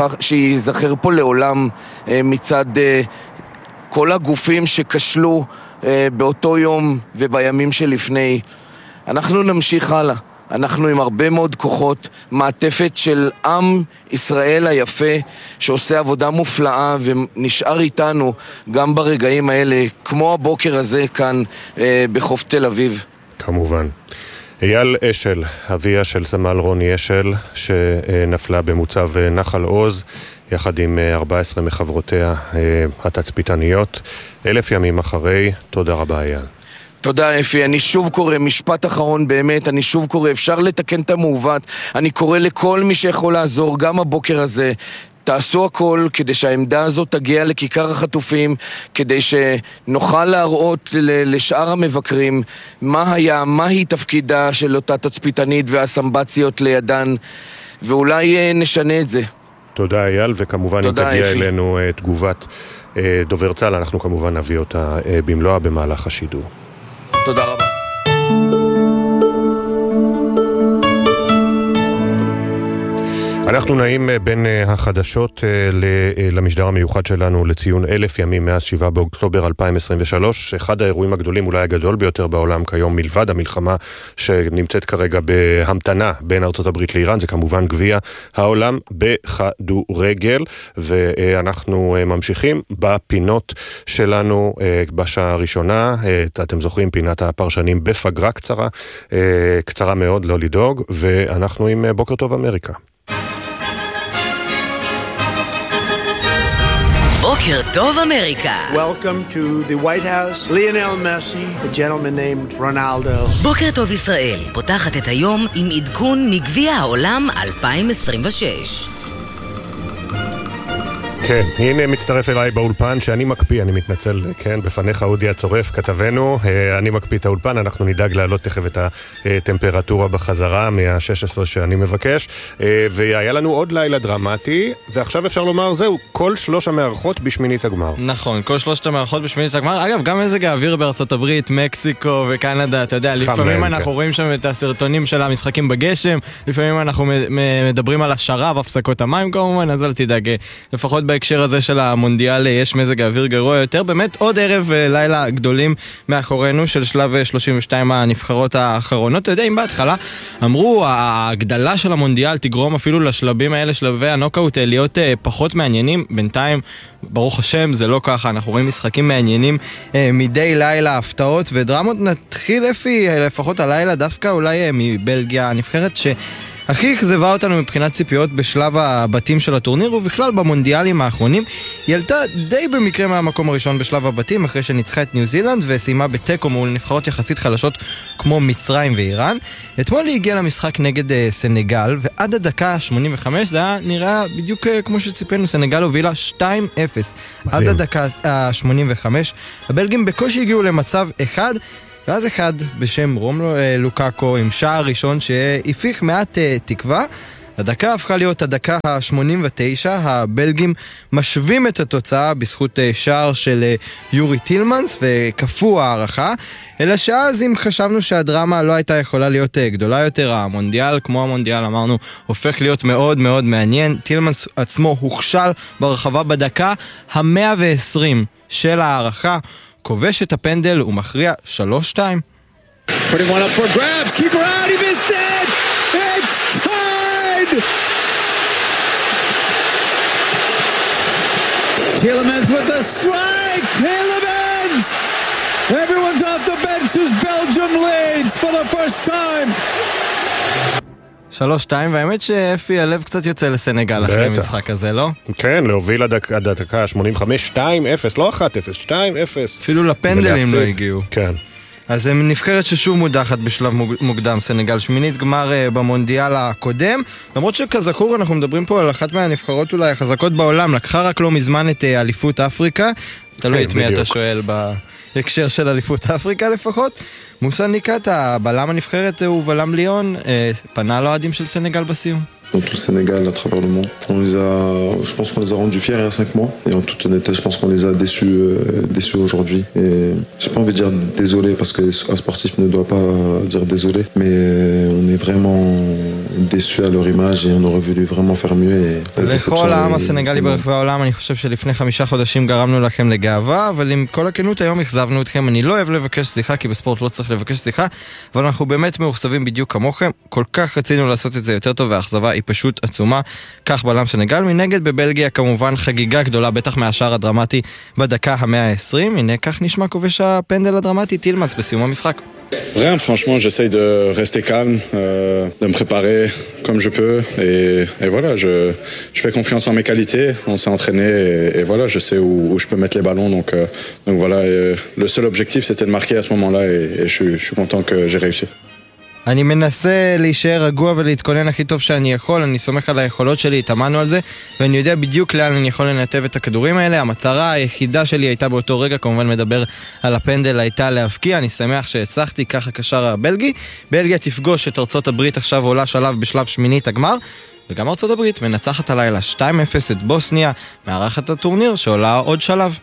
שיזכר פה לעולם uh, מצד uh, כל הגופים שכשלו uh, באותו יום ובימים שלפני. אנחנו נמשיך הלאה. אנחנו עם הרבה מאוד כוחות, מעטפת של עם ישראל היפה שעושה עבודה מופלאה ונשאר איתנו גם ברגעים האלה, כמו הבוקר הזה כאן אה, בחוף תל אביב. כמובן. אייל אשל, אביה של סמל רוני אשל, שנפלה במוצב נחל עוז, יחד עם ארבע עשרה מחברותיה התצפיתניות. אלף ימים אחרי, תודה רבה אייל. תודה אפי, אני שוב קורא, משפט אחרון באמת, אני שוב קורא, אפשר לתקן את המעוות, אני קורא לכל מי שיכול לעזור, גם הבוקר הזה, תעשו הכל כדי שהעמדה הזאת תגיע לכיכר החטופים, כדי שנוכל להראות לשאר המבקרים מה היה, מהי תפקידה של אותה תצפיתנית והסמבציות לידן, ואולי נשנה את זה. תודה אייל, וכמובן אם תגיע אפי. אלינו תגובת דובר צה"ל, אנחנו כמובן נביא אותה במלואה במהלך השידור. תודה רבה. אנחנו נעים בין החדשות למשדר המיוחד שלנו לציון אלף ימים מאז שבעה באוקטובר אלפיים עשרים ושלוש, אחד האירועים הגדולים, אולי הגדול ביותר בעולם כיום, מלבד המלחמה שנמצאת כרגע בהמתנה בין ארצות הברית לאיראן, זה כמובן גביע העולם בכדורגל, ואנחנו ממשיכים בפינות שלנו בשעה הראשונה, אתם זוכרים פינת הפרשנים בפגרה קצרה, קצרה מאוד, לא לדאוג, ואנחנו עם בוקר טוב אמריקה. בוקר טוב אמריקה. Welcome to the White House. Lionel Messi, a gentleman named Ronaldo. בוקר טוב ישראל, פותחת את היום עם עדכון מגביע העולם אלפיים עשרים ושש. כן, הנה מצטרף אליי באולפן שאני מקפיא, אני מתנצל, כן, בפניך אודי הצורף, כתבנו, אני מקפיא את האולפן, אנחנו נדאג להעלות תכף את הטמפרטורה בחזרה מה-שש עשרה שאני מבקש, והיה לנו עוד לילה דרמטי, ועכשיו אפשר לומר, זהו, כל שלוש המערכות בשמינית הגמר. נכון, כל שלושת המערכות בשמינית הגמר, אגב, גם מזג האוויר בארצות הברית, מקסיקו וקנדה, אתה יודע, לפעמים אנחנו רואים שם את הסרטונים של המשחקים בגשם, לפעמים אנחנו מדברים על השרב, הפסקות המים כמובן, אז אל תדאג, לפחות בהקשר הזה של המונדיאל יש מזג האוויר גרוע יותר. באמת עוד ערב לילה גדולים מאחורינו של שלב שלושים ושתיים הנבחרות האחרונות. אתה יודע, אם בהתחלה אמרו ההגדלה של המונדיאל תגרום אפילו לשלבים האלה, שלבי הנוקאוט, להיות פחות מעניינים, בינתיים ברוך השם זה לא ככה, אנחנו רואים משחקים מעניינים מדי לילה, הפתעות ודרמות. נתחיל לפי לפחות הלילה דווקא אולי מבלגיה הנבחרת ש... הכי אכזבה אותנו מבחינת ציפיות בשלב הבתים של הטורניר ובכלל במונדיאלים האחרונים. היא עלתה די במקרה מהמקום הראשון בשלב הבתים אחרי שניצחה את ניו זילנד וסיימה בטקו מול נבחרות יחסית חלשות כמו מצרים ואיראן. אתמול היא הגיעה למשחק נגד uh, סנגל ועד הדקה שמונים וחמש זה היה נראה בדיוק uh, כמו שציפינו, סנגל הובילה שתיים אפס עד הדקה uh, שמונים וחמש. הבלגים בקושי הגיעו למצב אחד ואז אחד בשם רומלו לוקאקו עם שער ראשון שהפיך מעט תקווה. הדקה הפכה להיות הדקה ה-שמונים ותשע, הבלגים משווים את התוצאה בזכות שער של יורי טילמנס וכפו הערכה, אלא שאז אם חשבנו שהדרמה לא הייתה יכולה להיות גדולה יותר, המונדיאל כמו המונדיאל אמרנו הופך להיות מאוד מאוד מעניין. טילמנס עצמו הוכשל ברחבה בדקה ה-מאה ועשרים של הערכה, כובש את הפנדל ומכריע שלוש שתיים. Putting one up for grabs, keeper out, he missed it! It's tied! Tielemans with the strike! Tielemans! Everyone's off the bench as Belgium leads for the first time! שלוש שתיים, והאמת שאפי הלב קצת יוצא לסנגל אחרי המשחק הזה, לא? כן, להוביל עד הדקה שמונים וחמש, שתיים אפס, לא אחת אפס, שתיים אפס. אפילו לפנדלים לא הגיעו. כן. אז הם נבחרת ששוב מודחת בשלב מוקדם, סנגל שמינית גמר במונדיאל הקודם, למרות שכזכור אנחנו מדברים פה על אחת מהנבחרות אולי החזקות בעולם, לקחה רק לא מזמן את אליפות אפריקה, תלוי את מי אתה שואל בהקשר של אליפות אפריקה לפחות. מוסא ניקאטה, בלם הנבחרת הוא בלם ליון, פנה לאוהדים של סנגל בסיום. Dans tout le Sénégal, à travers le monde. On les a, je pense qu'on les a rendus fiers il y a cinq mois. Et en toute honnêteté, je pense qu'on les a déçus, euh, déçus aujourd'hui. Et j'ai pas envie de dire désolé parce qu'un sportif ne doit pas dire désolé. Mais on est vraiment déçus à leur image et on aurait voulu vraiment faire mieux. Et לכל העם הסנגלי ברחבי העולם, אני חושב שלפני חמישה חודשים גרמנו לכם לגאווה, אבל עם כל הכנות היום הכזבנו אתכם. אני לא אוהב לבקש סליחה, כי בספורט לא צריך לבקש סליחה, אבל אנחנו באמת מאוכזבים בדיוק כמוכם. כל כך רצינו לעשות את זה יותר טוב, והאכזבה היא פשוט עצומה. כך בלם סנגל. מנגד בבלגיה כמובן חגיגה גדולה, בטח מהשער הדרמטי בדקה ה-מאה ועשרים. הנה כך נשמע כובש הפנדל הדרמטי טילמנס בסיום המשחק. Rien, franchement, j'essaye de rester calme, euh, de me préparer comme je peux et, et voilà, je, je fais confiance en mes qualités, on s'est entraîné et, et voilà, je sais où, où je peux mettre les ballons, donc, euh, donc voilà, et le seul objectif c'était de marquer à ce moment-là et, et je, je suis content que j'ai réussi. אני מנסה להישאר רגוע ולהתכונן הכי טוב שאני יכול, אני סומך על היכולות שלי, התאמנו על זה, ואני יודע בדיוק לאן אני יכול לנתב את הכדורים האלה. המטרה היחידה שלי הייתה באותו רגע, כמובן מדבר על הפנדל, הייתה להבקיע, אני שמח שהצלחתי, ככה קשר הבלגי. בלגיה תפגוש את ארצות הברית, עכשיו עולה שלב בשלב שמינית הגמר, וגם ארצות הברית מנצחת הלילה שתיים אפס את בוסניה, מארחת הטורניר שעולה עוד שלב.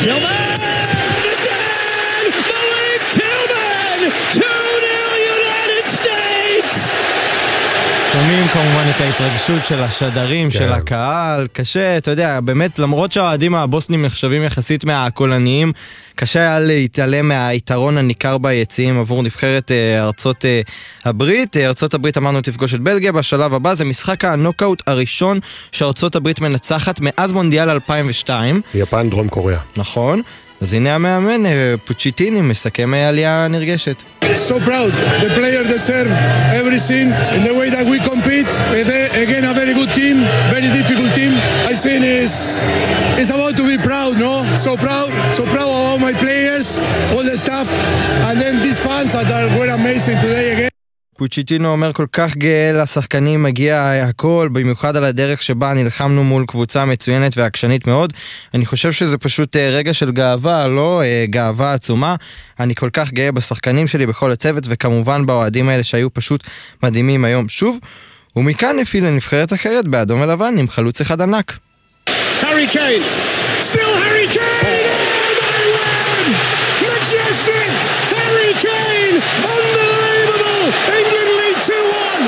שומעים כמובן את ההתרגשות של השדרים, של הקהל, קשה, אתה יודע, באמת, למרות שהאוהדים הבוסנים נחשבים יחסית מהקולניים, קשה היה להתעלם מהיתרון הניכר ביציעים עבור נבחרת ארצות הברית. ארצות הברית אמרנו תפגוש את בלגיה בשלב הבא, זה משחק הנוקאוט הראשון שארצות הברית מנצחת מאז מונדיאל אלפיים ושתיים. יפן, דרום קוריאה. נכון. אז הנה המאמן, פוצ'יטיני, מסכם עלייה נרגשת. So proud. The players deserve everything in the way that we compete. Again, a very good team, very difficult team. I think it's, it's about to be proud, no? So proud, so proud of all my players, all the staff, and then these fans that are, were amazing today again. פוצ'יטינו אומר כל כך גאה לשחקנים מגיע הכל, במיוחד על הדרך שבה נלחמנו מול קבוצה מצוינת ועקשנית מאוד. אני חושב שזה פשוט רגע של גאווה, לא גאווה עצומה. אני כל כך גאה בשחקנים שלי, בכל הצוות, וכמובן באוהדים האלה שהיו פשוט מדהימים היום שוב. ומכאן נפיל לנבחרת אחרת באדום ולבן עם חלוץ אחד ענק. Harry Kane, still Harry Kane, oh my word, majestic, Harry Kane, unbelievable, England lead two one.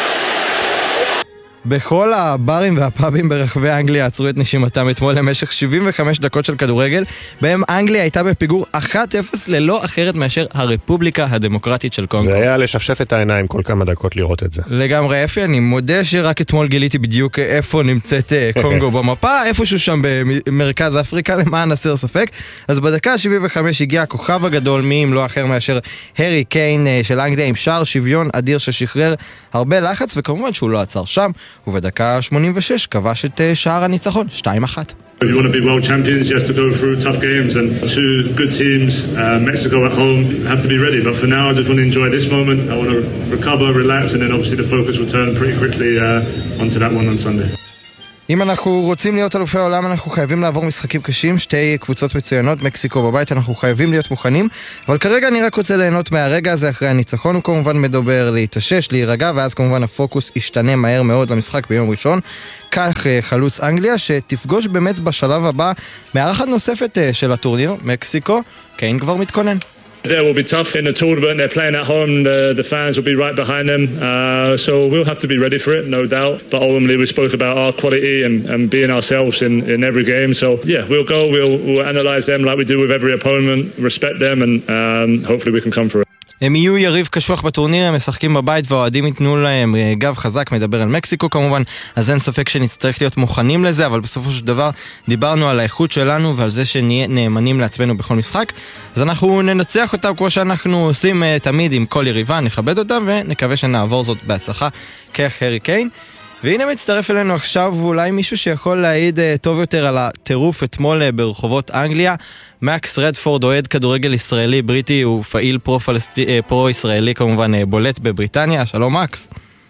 בכל הברים והפאבים ברחבי אנגליה עצרו את נשימתם אתמול למשך שבעים וחמש דקות של כדורגל, בהם אנגליה הייתה בפיגור אחת אפס ללא אחרת מאשר הרפובליקה הדמוקרטית של קונגו. זה היה לשפשף את העיניים כל כמה דקות לראות את זה. לגמרי יפי, אני מודה שרק אתמול גיליתי בדיוק איפה נמצאת קונגו במפה, איפשהו שם במרכז אפריקה, למען הסר ספק. אז בדקה שבעים וחמש הגיע הכוכב הגדול, מי אם לא אחר מאשר הרי קיין של אנגליה, עם שער שוויון אדיר ששחרר הרבה לחץ, וכמובן שהוא לא עצר שם. ובדקה שמונים ושש כבש את שער הניצחון, שתיים אחת. If you want to be world champions, you have to go through tough games, and two good teams, uh, Mexico at home, have to be ready. But for now, I just want to enjoy this moment. I want to recover, relax, and then obviously the focus will turn pretty quickly uh, onto that one on Sunday. אם אנחנו רוצים להיות אלופי העולם, אנחנו חייבים לעבור משחקים קשים, שתי קבוצות מצוינות, מקסיקו בבית, אנחנו חייבים להיות מוכנים, אבל כרגע אני רק רוצה ליהנות מהרגע הזה אחרי הניצחון, הוא כמובן מדבר להתאושש, להירגע, ואז כמובן הפוקוס ישתנה מהר מאוד למשחק ביום ראשון. כך חלוץ אנגליה, שתפגוש באמת בשלב הבא מארחת נוספת של הטורניר, מקסיקו, קיין כבר מתכונן. There will be tough in the tournament. They're playing at home. The, the fans will be right behind them. Uh, so we'll have to be ready for it, no doubt. But ultimately, we spoke about our quality and, and being ourselves in, in every game. So yeah, we'll go. We'll, we'll analyze them like we do with every opponent, respect them, and um, hopefully we can come through it. הם יהיו יריב קשוח בטורניר, הם משחקים בבית והאוהדים ייתנו להם גב חזק, מדבר על מקסיקו כמובן, אז אין ספק שנצטרך להיות מוכנים לזה, אבל בסופו של דבר דיברנו על האיכות שלנו ועל זה שנהיה נאמנים לעצמנו בכל משחק, אז אנחנו ננצח אותם כמו שאנחנו עושים תמיד עם כל יריבה, נכבד אותם ונקווה שנעבור זאת בהצלחה כך הרי קיין. והנה מצטרף אלינו עכשיו אולי מישהו שיכול להעיד טוב יותר על הטירוף אתמול ברחובות אנגליה. מקס רדפורד, אוהד כדורגל ישראלי בריטי, הוא פעיל פרו-ישראלי כמובן בולט בבריטניה. שלום מקס.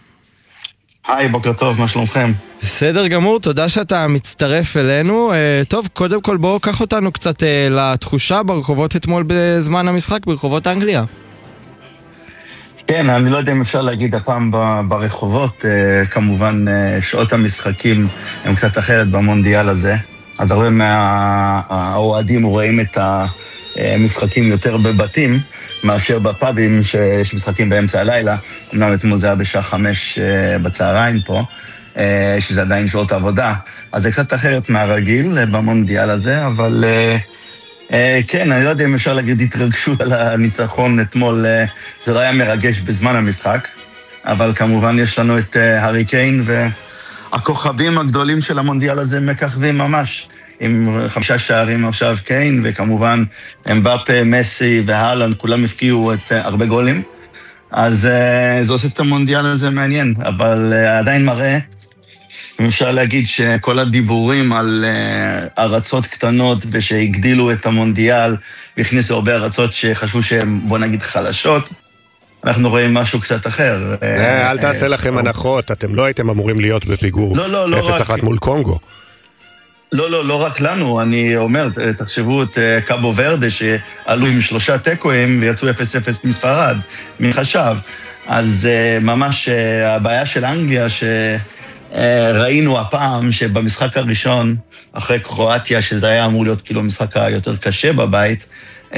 היי, בוקר טוב, מה שלומכם? בסדר גמור, תודה שאתה מצטרף אלינו. טוב, קודם כל בואו קח אותנו קצת לתחושה ברחובות אתמול בזמן המשחק ברחובות אנגליה. כן, אני לא יודע אם אפשר להגיד הפעם ברחובות, כמובן שעות המשחקים הם קצת אחרת במונדיאל הזה, אז הרבה מהאוהדים רואים את המשחקים יותר בבתים מאשר בפאבים שיש משחקים באמצע הלילה, אמנם אתמול זה היה בשעה חמש בצהריים פה, שזה עדיין שעות עבודה, אז זה קצת אחרת מהרגיל במונדיאל הזה, אבל... כן, אני לא יודע אם אפשר להגיד התרגשות על הניצחון אתמול, זה לא היה מרגש בזמן המשחק, אבל כמובן יש לנו את הרי קיין והכוכבים הגדולים של המונדיאל הזה מככבים ממש, עם חמישה שערים עכשיו קיין, וכמובן אמבאפה, מסי והלנד, כולם הפקיעו את הרבה גולים, אז זה עושה את המונדיאל הזה מעניין, אבל עדיין מראה, אפשר להגיד שכל הדיבורים על uh, ארצות קטנות ושהגדילו את המונדיאל והכניסו הרבה ארצות שחשבו שהן, בוא נגיד, חלשות, אנחנו רואים משהו קצת אחר. אל תעשה לכם הנחות, אתם לא הייתם אמורים להיות בפיגור אפס אחת מול קונגו. לא, לא, לא רק לנו, אני אומר, תחשבו את קאבו ורדה שעלו עם שלושה טקואים ויצאו אפס אפס מספרד, מי חשב? אז ממש הבעיה של אנגליה ש... ראינו הפעם שבמשחק הראשון, אחרי קרואטיה, שזה היה אמור להיות כאילו המשחק היותר קשה בבית,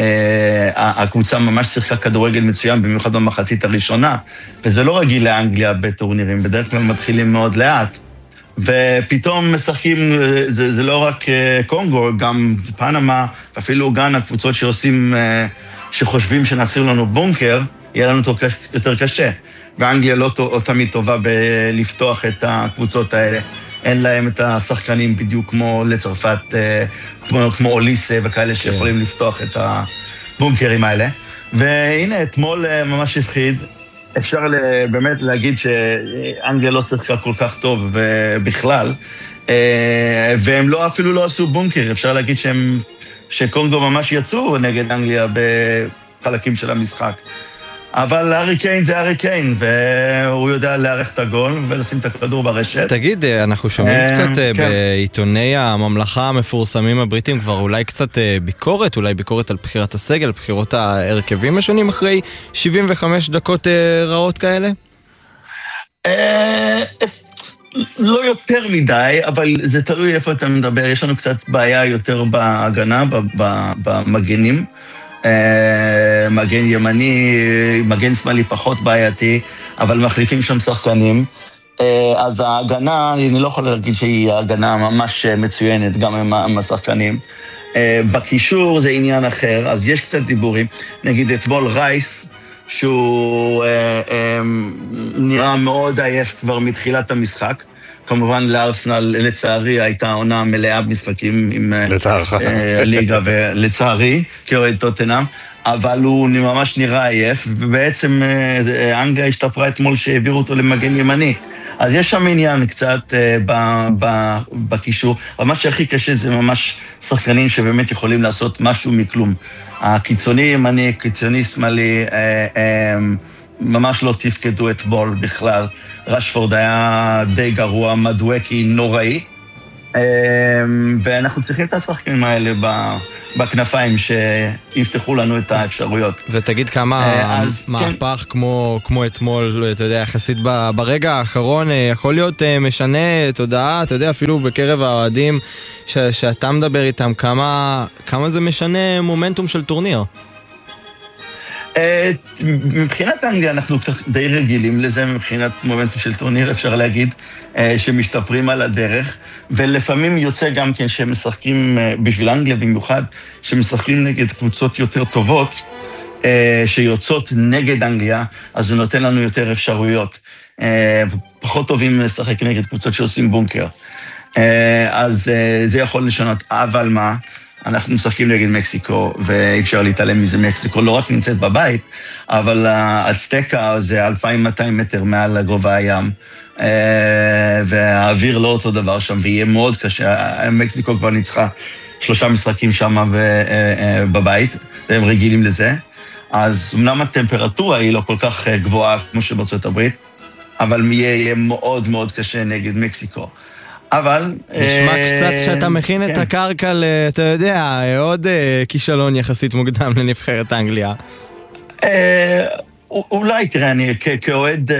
הקבוצה ממש שיחקה כדורגל מצוין, במיוחד במחצית הראשונה, וזה לא רגיל לאנגליה בטורנירים, בדרך כלל מתחילים מאוד לאט, ופתאום משחקים, זה, זה לא רק קונגו, גם פנמה, אפילו גם הקבוצות שעושים, שחושבים שנחזיר לנו בונקר, יהיה לנו יותר קשה. ואנגליה לא תמיד טובה בלפתוח את הקבוצות האלה. אין להם את השחקנים בדיוק כמו לצרפת, כמו, כמו אוליסה וכאלה שיכולים לפתוח את הבונקרים האלה. והנה, אתמול ממש הפחיד. אפשר באמת להגיד שאנגליה לא שיחקה כל כך טוב בכלל, והם לא, אפילו לא עשו בונקר. אפשר להגיד שהם, שקונגו ממש יצאו נגד אנגליה בחלקים של המשחק. אבל הארי קיין זה הארי קיין, והוא יודע להערך את הגול ולשים את הכדור ברשת. תגיד, אנחנו שומעים קצת בעיתוני הממלכה המפורסמים הבריטים כבר אולי קצת ביקורת, אולי ביקורת על בחירת הסגל, בחירות ההרכבים השונים אחרי שבעים וחמש דקות רעות כאלה? לא יותר מדי, אבל זה תלוי איפה אתה מדבר. יש לנו קצת בעיה יותר בהגנה, במגנים. מגן ימני, מגן שמאלי פחות בעייתי, אבל מחליפים שם שחקנים. אז ההגנה, אני לא יכול להגיד שהיא הגנה ממש מצוינת, גם עם השחקנים. בקישור זה עניין אחר, אז יש קצת דיבורים. נגיד אתמול רייס, שהוא נראה מאוד עייף כבר מתחילת המשחק. כמובן לארסנל, לצערי, הייתה עונה מלאה במשחקים עם הליגה, ולצערי, כאוהד טוטנהאם, אבל הוא ממש נראה עייף, ובעצם אנגליה השתפרה אתמול שהעבירו אותו למגן ימני. אז יש שם עניין קצת בקישור, אבל מה שהכי קשה זה ממש שחקנים שבאמת יכולים לעשות משהו מכלום. הקיצוני ימני, קיצוני שמאלי, ממש לא תפקדו אתמול בכלל. רשפורד היה די גרוע, מדואקי נוראי, ואנחנו צריכים את השחקנים האלה בכנפיים שיפתחו לנו את האפשרויות. ותגיד כמה מהפך כמו, כמו אתמול, אתה יודע, יחסית ברגע האחרון, יכול להיות משנה תודעה, אתה יודע, אפילו בקרב האוהדים ש, שאתה מדבר איתם, כמה, כמה זה משנה מומנטום של טורניר? מבחינת אנגליה אנחנו קצת די רגילים לזה, מבחינת מומנטום של טורניר אפשר להגיד שמשתפרים על הדרך, ולפעמים יוצא גם כן שמשחקים בשביל אנגליה במיוחד, שמשחקים נגד קבוצות יותר טובות, שיוצאות נגד אנגליה, אז זה נותן לנו יותר אפשרויות. פחות טובים לשחק נגד קבוצות שעושים בונקר. אז זה יכול לשנות, אבל מה? אנחנו משחקים נגד מקסיקו, ואי אפשר להתעלם מזה. מקסיקו לא רק נמצאת בבית, אבל האצטקה זה אלפיים ומאתיים מטר מעל גובה הים, והאוויר לא אותו דבר שם, ויהיה מאוד קשה. מקסיקו כבר ניצחה שלושה משחקים שם בבית, והם רגילים לזה. אז אמנם הטמפרטורה היא לא כל כך גבוהה כמו שבארצות הברית, אבל יהיה מאוד מאוד קשה נגד מקסיקו. אבל... נשמע קצת שאתה מכין את הקרקע, אתה יודע, עוד כישלון יחסית מוקדם לנבחרת אנגליה. אולי, תראה, אני כאוהד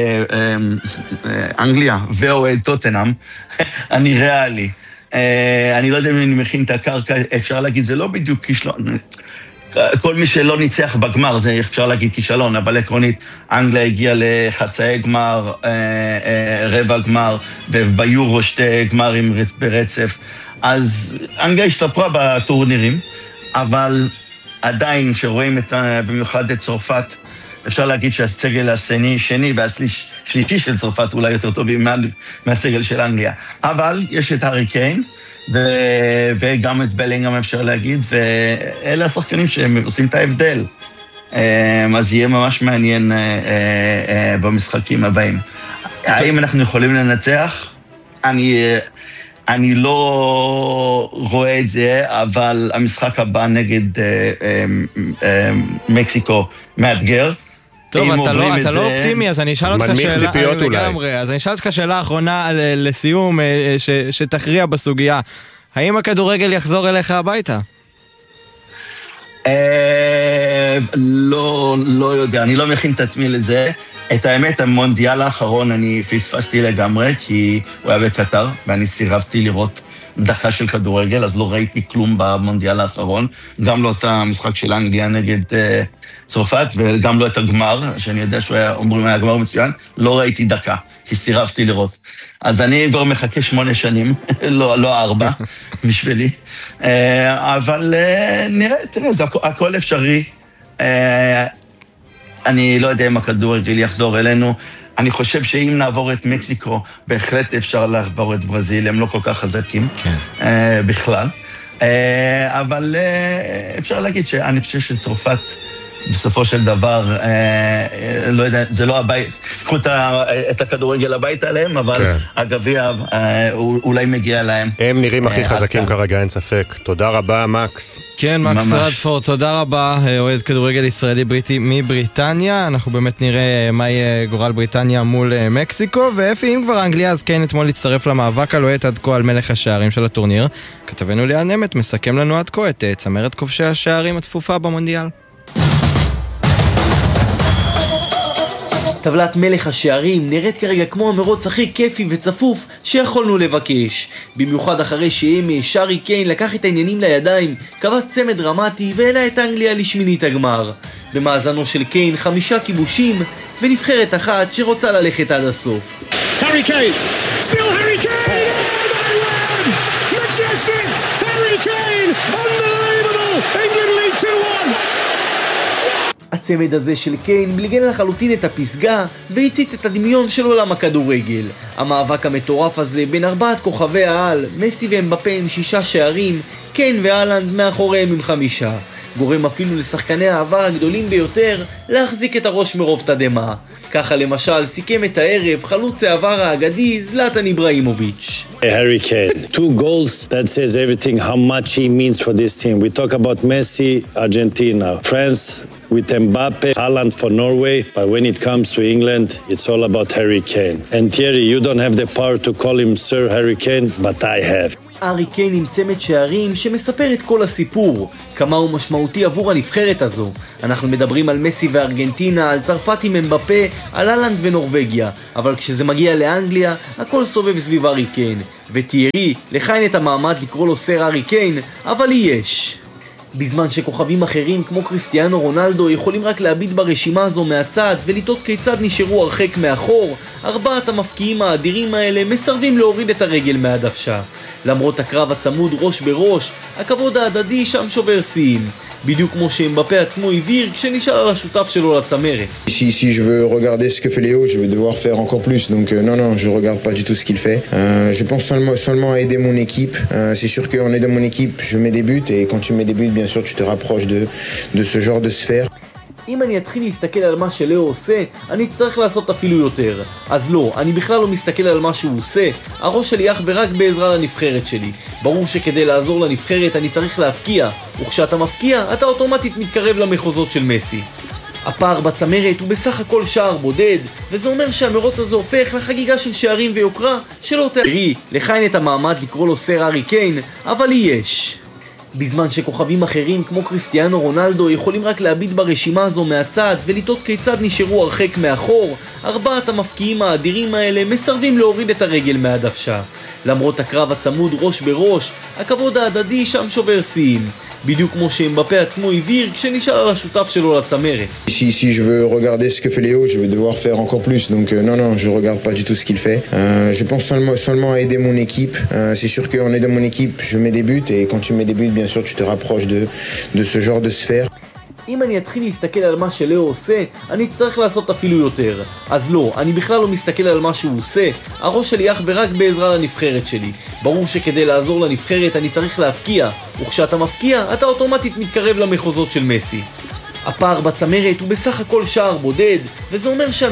אנגליה ואוהד טוטנהאם, אני ריאלי. אני לא יודע אם אני מכין את הקרקע, אפשר להגיד, זה לא בדיוק כישלון. כל מי שלא ניצח בגמר, זה אפשר להגיד כישלון, אבל עקרונית, אנגליה הגיעה לחצאי גמר, רבע גמר, וביורו שתי גמרים ברצף. אז אנגליה השתפרה בטורנירים, אבל עדיין, שרואים את, במיוחד את צרפת, אפשר להגיד שהסגל השני, שני והשלישי של צרפת אולי יותר טובים מה, מהסגל של אנגליה. אבל יש את הארי קיין, ו- וגם את בלינגהאם אפשר להגיד, ואלה השחקנים שהם עושים את ההבדל. אז יהיה ממש מעניין במשחקים הבאים. האם אנחנו יכולים לנצח? אני, אני לא רואה את זה, אבל המשחק הבא נגד מקסיקו מאתגר. טוב, אתה לא, אתה לא אופטימי, אז אני אשאל אותך שאלה לגמרי, אז אני אשאל אותך שאלה אחרונה לסיום, ש, שתכריע בסוגיה. האם הכדורגל יחזור אליך הביתה? לא, לא יודע, אני לא מכין את עצמי לזה. את האמת, המונדיאל האחרון אני פספסתי לגמרי, כי הוא היה בקטר, ואני סירבתי לראות דקה של כדורגל, אז לא ראיתי כלום במונדיאל האחרון, גם לא את המשחק של אנגליה נגד צרפת, וגם לא את הגמר, שאני יודע שהוא היה, אומרים, היה גמר מצוין, לא ראיתי דקה, כי סירבתי לראות. אז אני כבר מחכה שמונה שנים, לא, לא ארבע, בשבילי. אבל נראה, תראה, זה הכל אפשרי. אני לא יודע אם הכדורגל יחזור אלינו. אני חושב שאם נעבור את מקסיקו, בהחלט אפשר לעבור את ברזיל, הם לא כל כך חזקים בכלל. אבל אפשר להגיד שאני חושב שצרפת בסופו של דבר, אה, לא יודע, זה לא הבית, קחו את, את הכדורגל הביתה עליהם, אבל כן. הגביע אה, אולי מגיע להם. הם נראים הכי חזקים כרגע, אין ספק. תודה רבה, מקס. כן, מקס רדפורד, תודה רבה, אוהד כדורגל ישראלי בריטי מבריטניה. אנחנו באמת נראה מה יהיה גורל בריטניה מול מקסיקו, ואפי, אם כבר אנגליה, אז כן, אתמול להצטרף למאבק הלוהט עד כה על מלך השערים של הטורניר. כתבנו ליאל נמת מסכם לנו עד כה את צמרת כובשי השערים התפופה במונדיאל. טבלת מלך השערים נראית כרגע כמו המרוץ הכי כיפי וצפוף שיכולנו לבקש. במיוחד אחרי שאמש הארי קיין לקח את העניינים לידיים, קבע צמד דרמטי והעלה את אנגליה לשמינית הגמר. במאזנו של קיין חמישה כיבושים ונבחרת אחת שרוצה ללכת עד הסוף. הארי קיין! still הארי קיין! Majestic! הארי קיין! Unbelievable! England lead two one! הצמד הזה של קיין בליגן לחלוטין את הפסגה והצית את הדמיון של עולם הכדורגל. המאבק המטורף הזה בין ארבעת כוכבי העל, מסי ואמבפה עם שישה שערים, קיין והלנד מאחוריהם עם חמישה. גורם אפילו לשחקני העבר הגדולים ביותר להחזיק את הראש מרוב תדמה. ככה למשל סיכם את הערב חלוץ העבר האגדי זלאטן איברהימוביץ'. Harry Kane, two goals that says everything how much he means for this team. We talk about Messi, Argentina, France with Mbappe, Haaland for Norway, but when it comes to England, it's all about Harry Kane. And Thierry, you don't have the power to call him Sir Harry Kane, but I have. הארי קיין עם צמד שערים שמספר את כל הסיפור, כמה הוא משמעותי עבור הנבחרת הזו. אנחנו מדברים על מסי וארגנטינה, על צרפת עם אמבפה, על הלנד ונורווגיה, אבל כשזה מגיע לאנגליה, הכל סובב סביב הארי קיין. וטיירי, לך אין את המעמד לקרוא לו סר הארי קיין, אבל יש. בזמן שכוכבים אחרים כמו קריסטיאנו רונלדו יכולים רק להביט ברשימה הזו מהצד ולטעות כיצד נשארו הרחק מאחור, ארבעת המפקיעים האדירים האלה מסרבים להוריד את הרגל מהדוושה. למרות הקרב הצמוד ראש בראש, הכבוד ההדדי שם שובר שיאים. בדיוק כמו שאמבפה עצמו הבהיר כשנשאל על השותף שלו לצמרת. Si, si je veux regarder ce que fait Léo, je vais devoir faire encore plus. Donc euh, non, non, je regarde pas du tout ce qu'il fait. Euh, je pense seulement, seulement à aider mon équipe. Euh, c'est sûr qu'en aidant mon équipe, je mets des buts. Et quand tu mets des buts, bien sûr, tu te rapproches de, de ce genre de sphère. אם אני אתחיל להסתכל על מה שלאו עושה, אני צריך לעשות אפילו יותר. אז לא, אני בכלל לא מסתכל על מה שהוא עושה, הראש שלי אך ורק בעזרה לנבחרת שלי. ברור שכדי לעזור לנבחרת אני צריך להפקיע, וכשאתה מפקיע, אתה אוטומטית מתקרב למחוזות של מסי. הפער בצמרת הוא בסך הכל שער בודד, וזה אומר שהמרוץ הזה הופך לחגיגה של שערים ויוקרה שלא תראי. לך אין את המעמד לקרוא לו סר הארי קיין, אבל יש. בזמן שכוכבים אחרים כמו קריסטיאנו רונלדו יכולים רק להביט ברשימה הזו מהצד ולטעות כיצד נשארו הרחק מאחור, ארבעת המפקיעים האדירים האלה מסרבים להוריד את הרגל מהדוושה. למרות הקרב הצמוד ראש בראש, הכבוד ההדדי שם שובר שיאים. בדיוק כמו שאמבפה עצמו הבהיר כשנשאל על השותף שלו לצמרת. Si, si je veux regarder ce que fait Léo, je vais devoir faire encore plus. Donc euh, non, non, je regarde pas du tout ce qu'il fait. Euh, je pense seulement, seulement à aider mon équipe. Euh, c'est sûr qu'en aidant mon équipe, je mets des buts. Et quand tu mets des buts, bien sûr, tu te rapproches de, de ce genre de sphère. אם אני אתחיל להסתכל על מה שלאו עושה, אני צריך לעשות אפילו יותר. אז לא, אני בכלל לא מסתכל על מה שהוא עושה, הראש שלי אך ורק בעזרה לנבחרת שלי. ברור שכדי לעזור לנבחרת אני צריך להפקיע, וכשאתה מפקיע, אתה אוטומטית מתקרב למחוזות של מסי. הפער בצמרת הוא בסך הכל שער בודד, וזה אומר שה...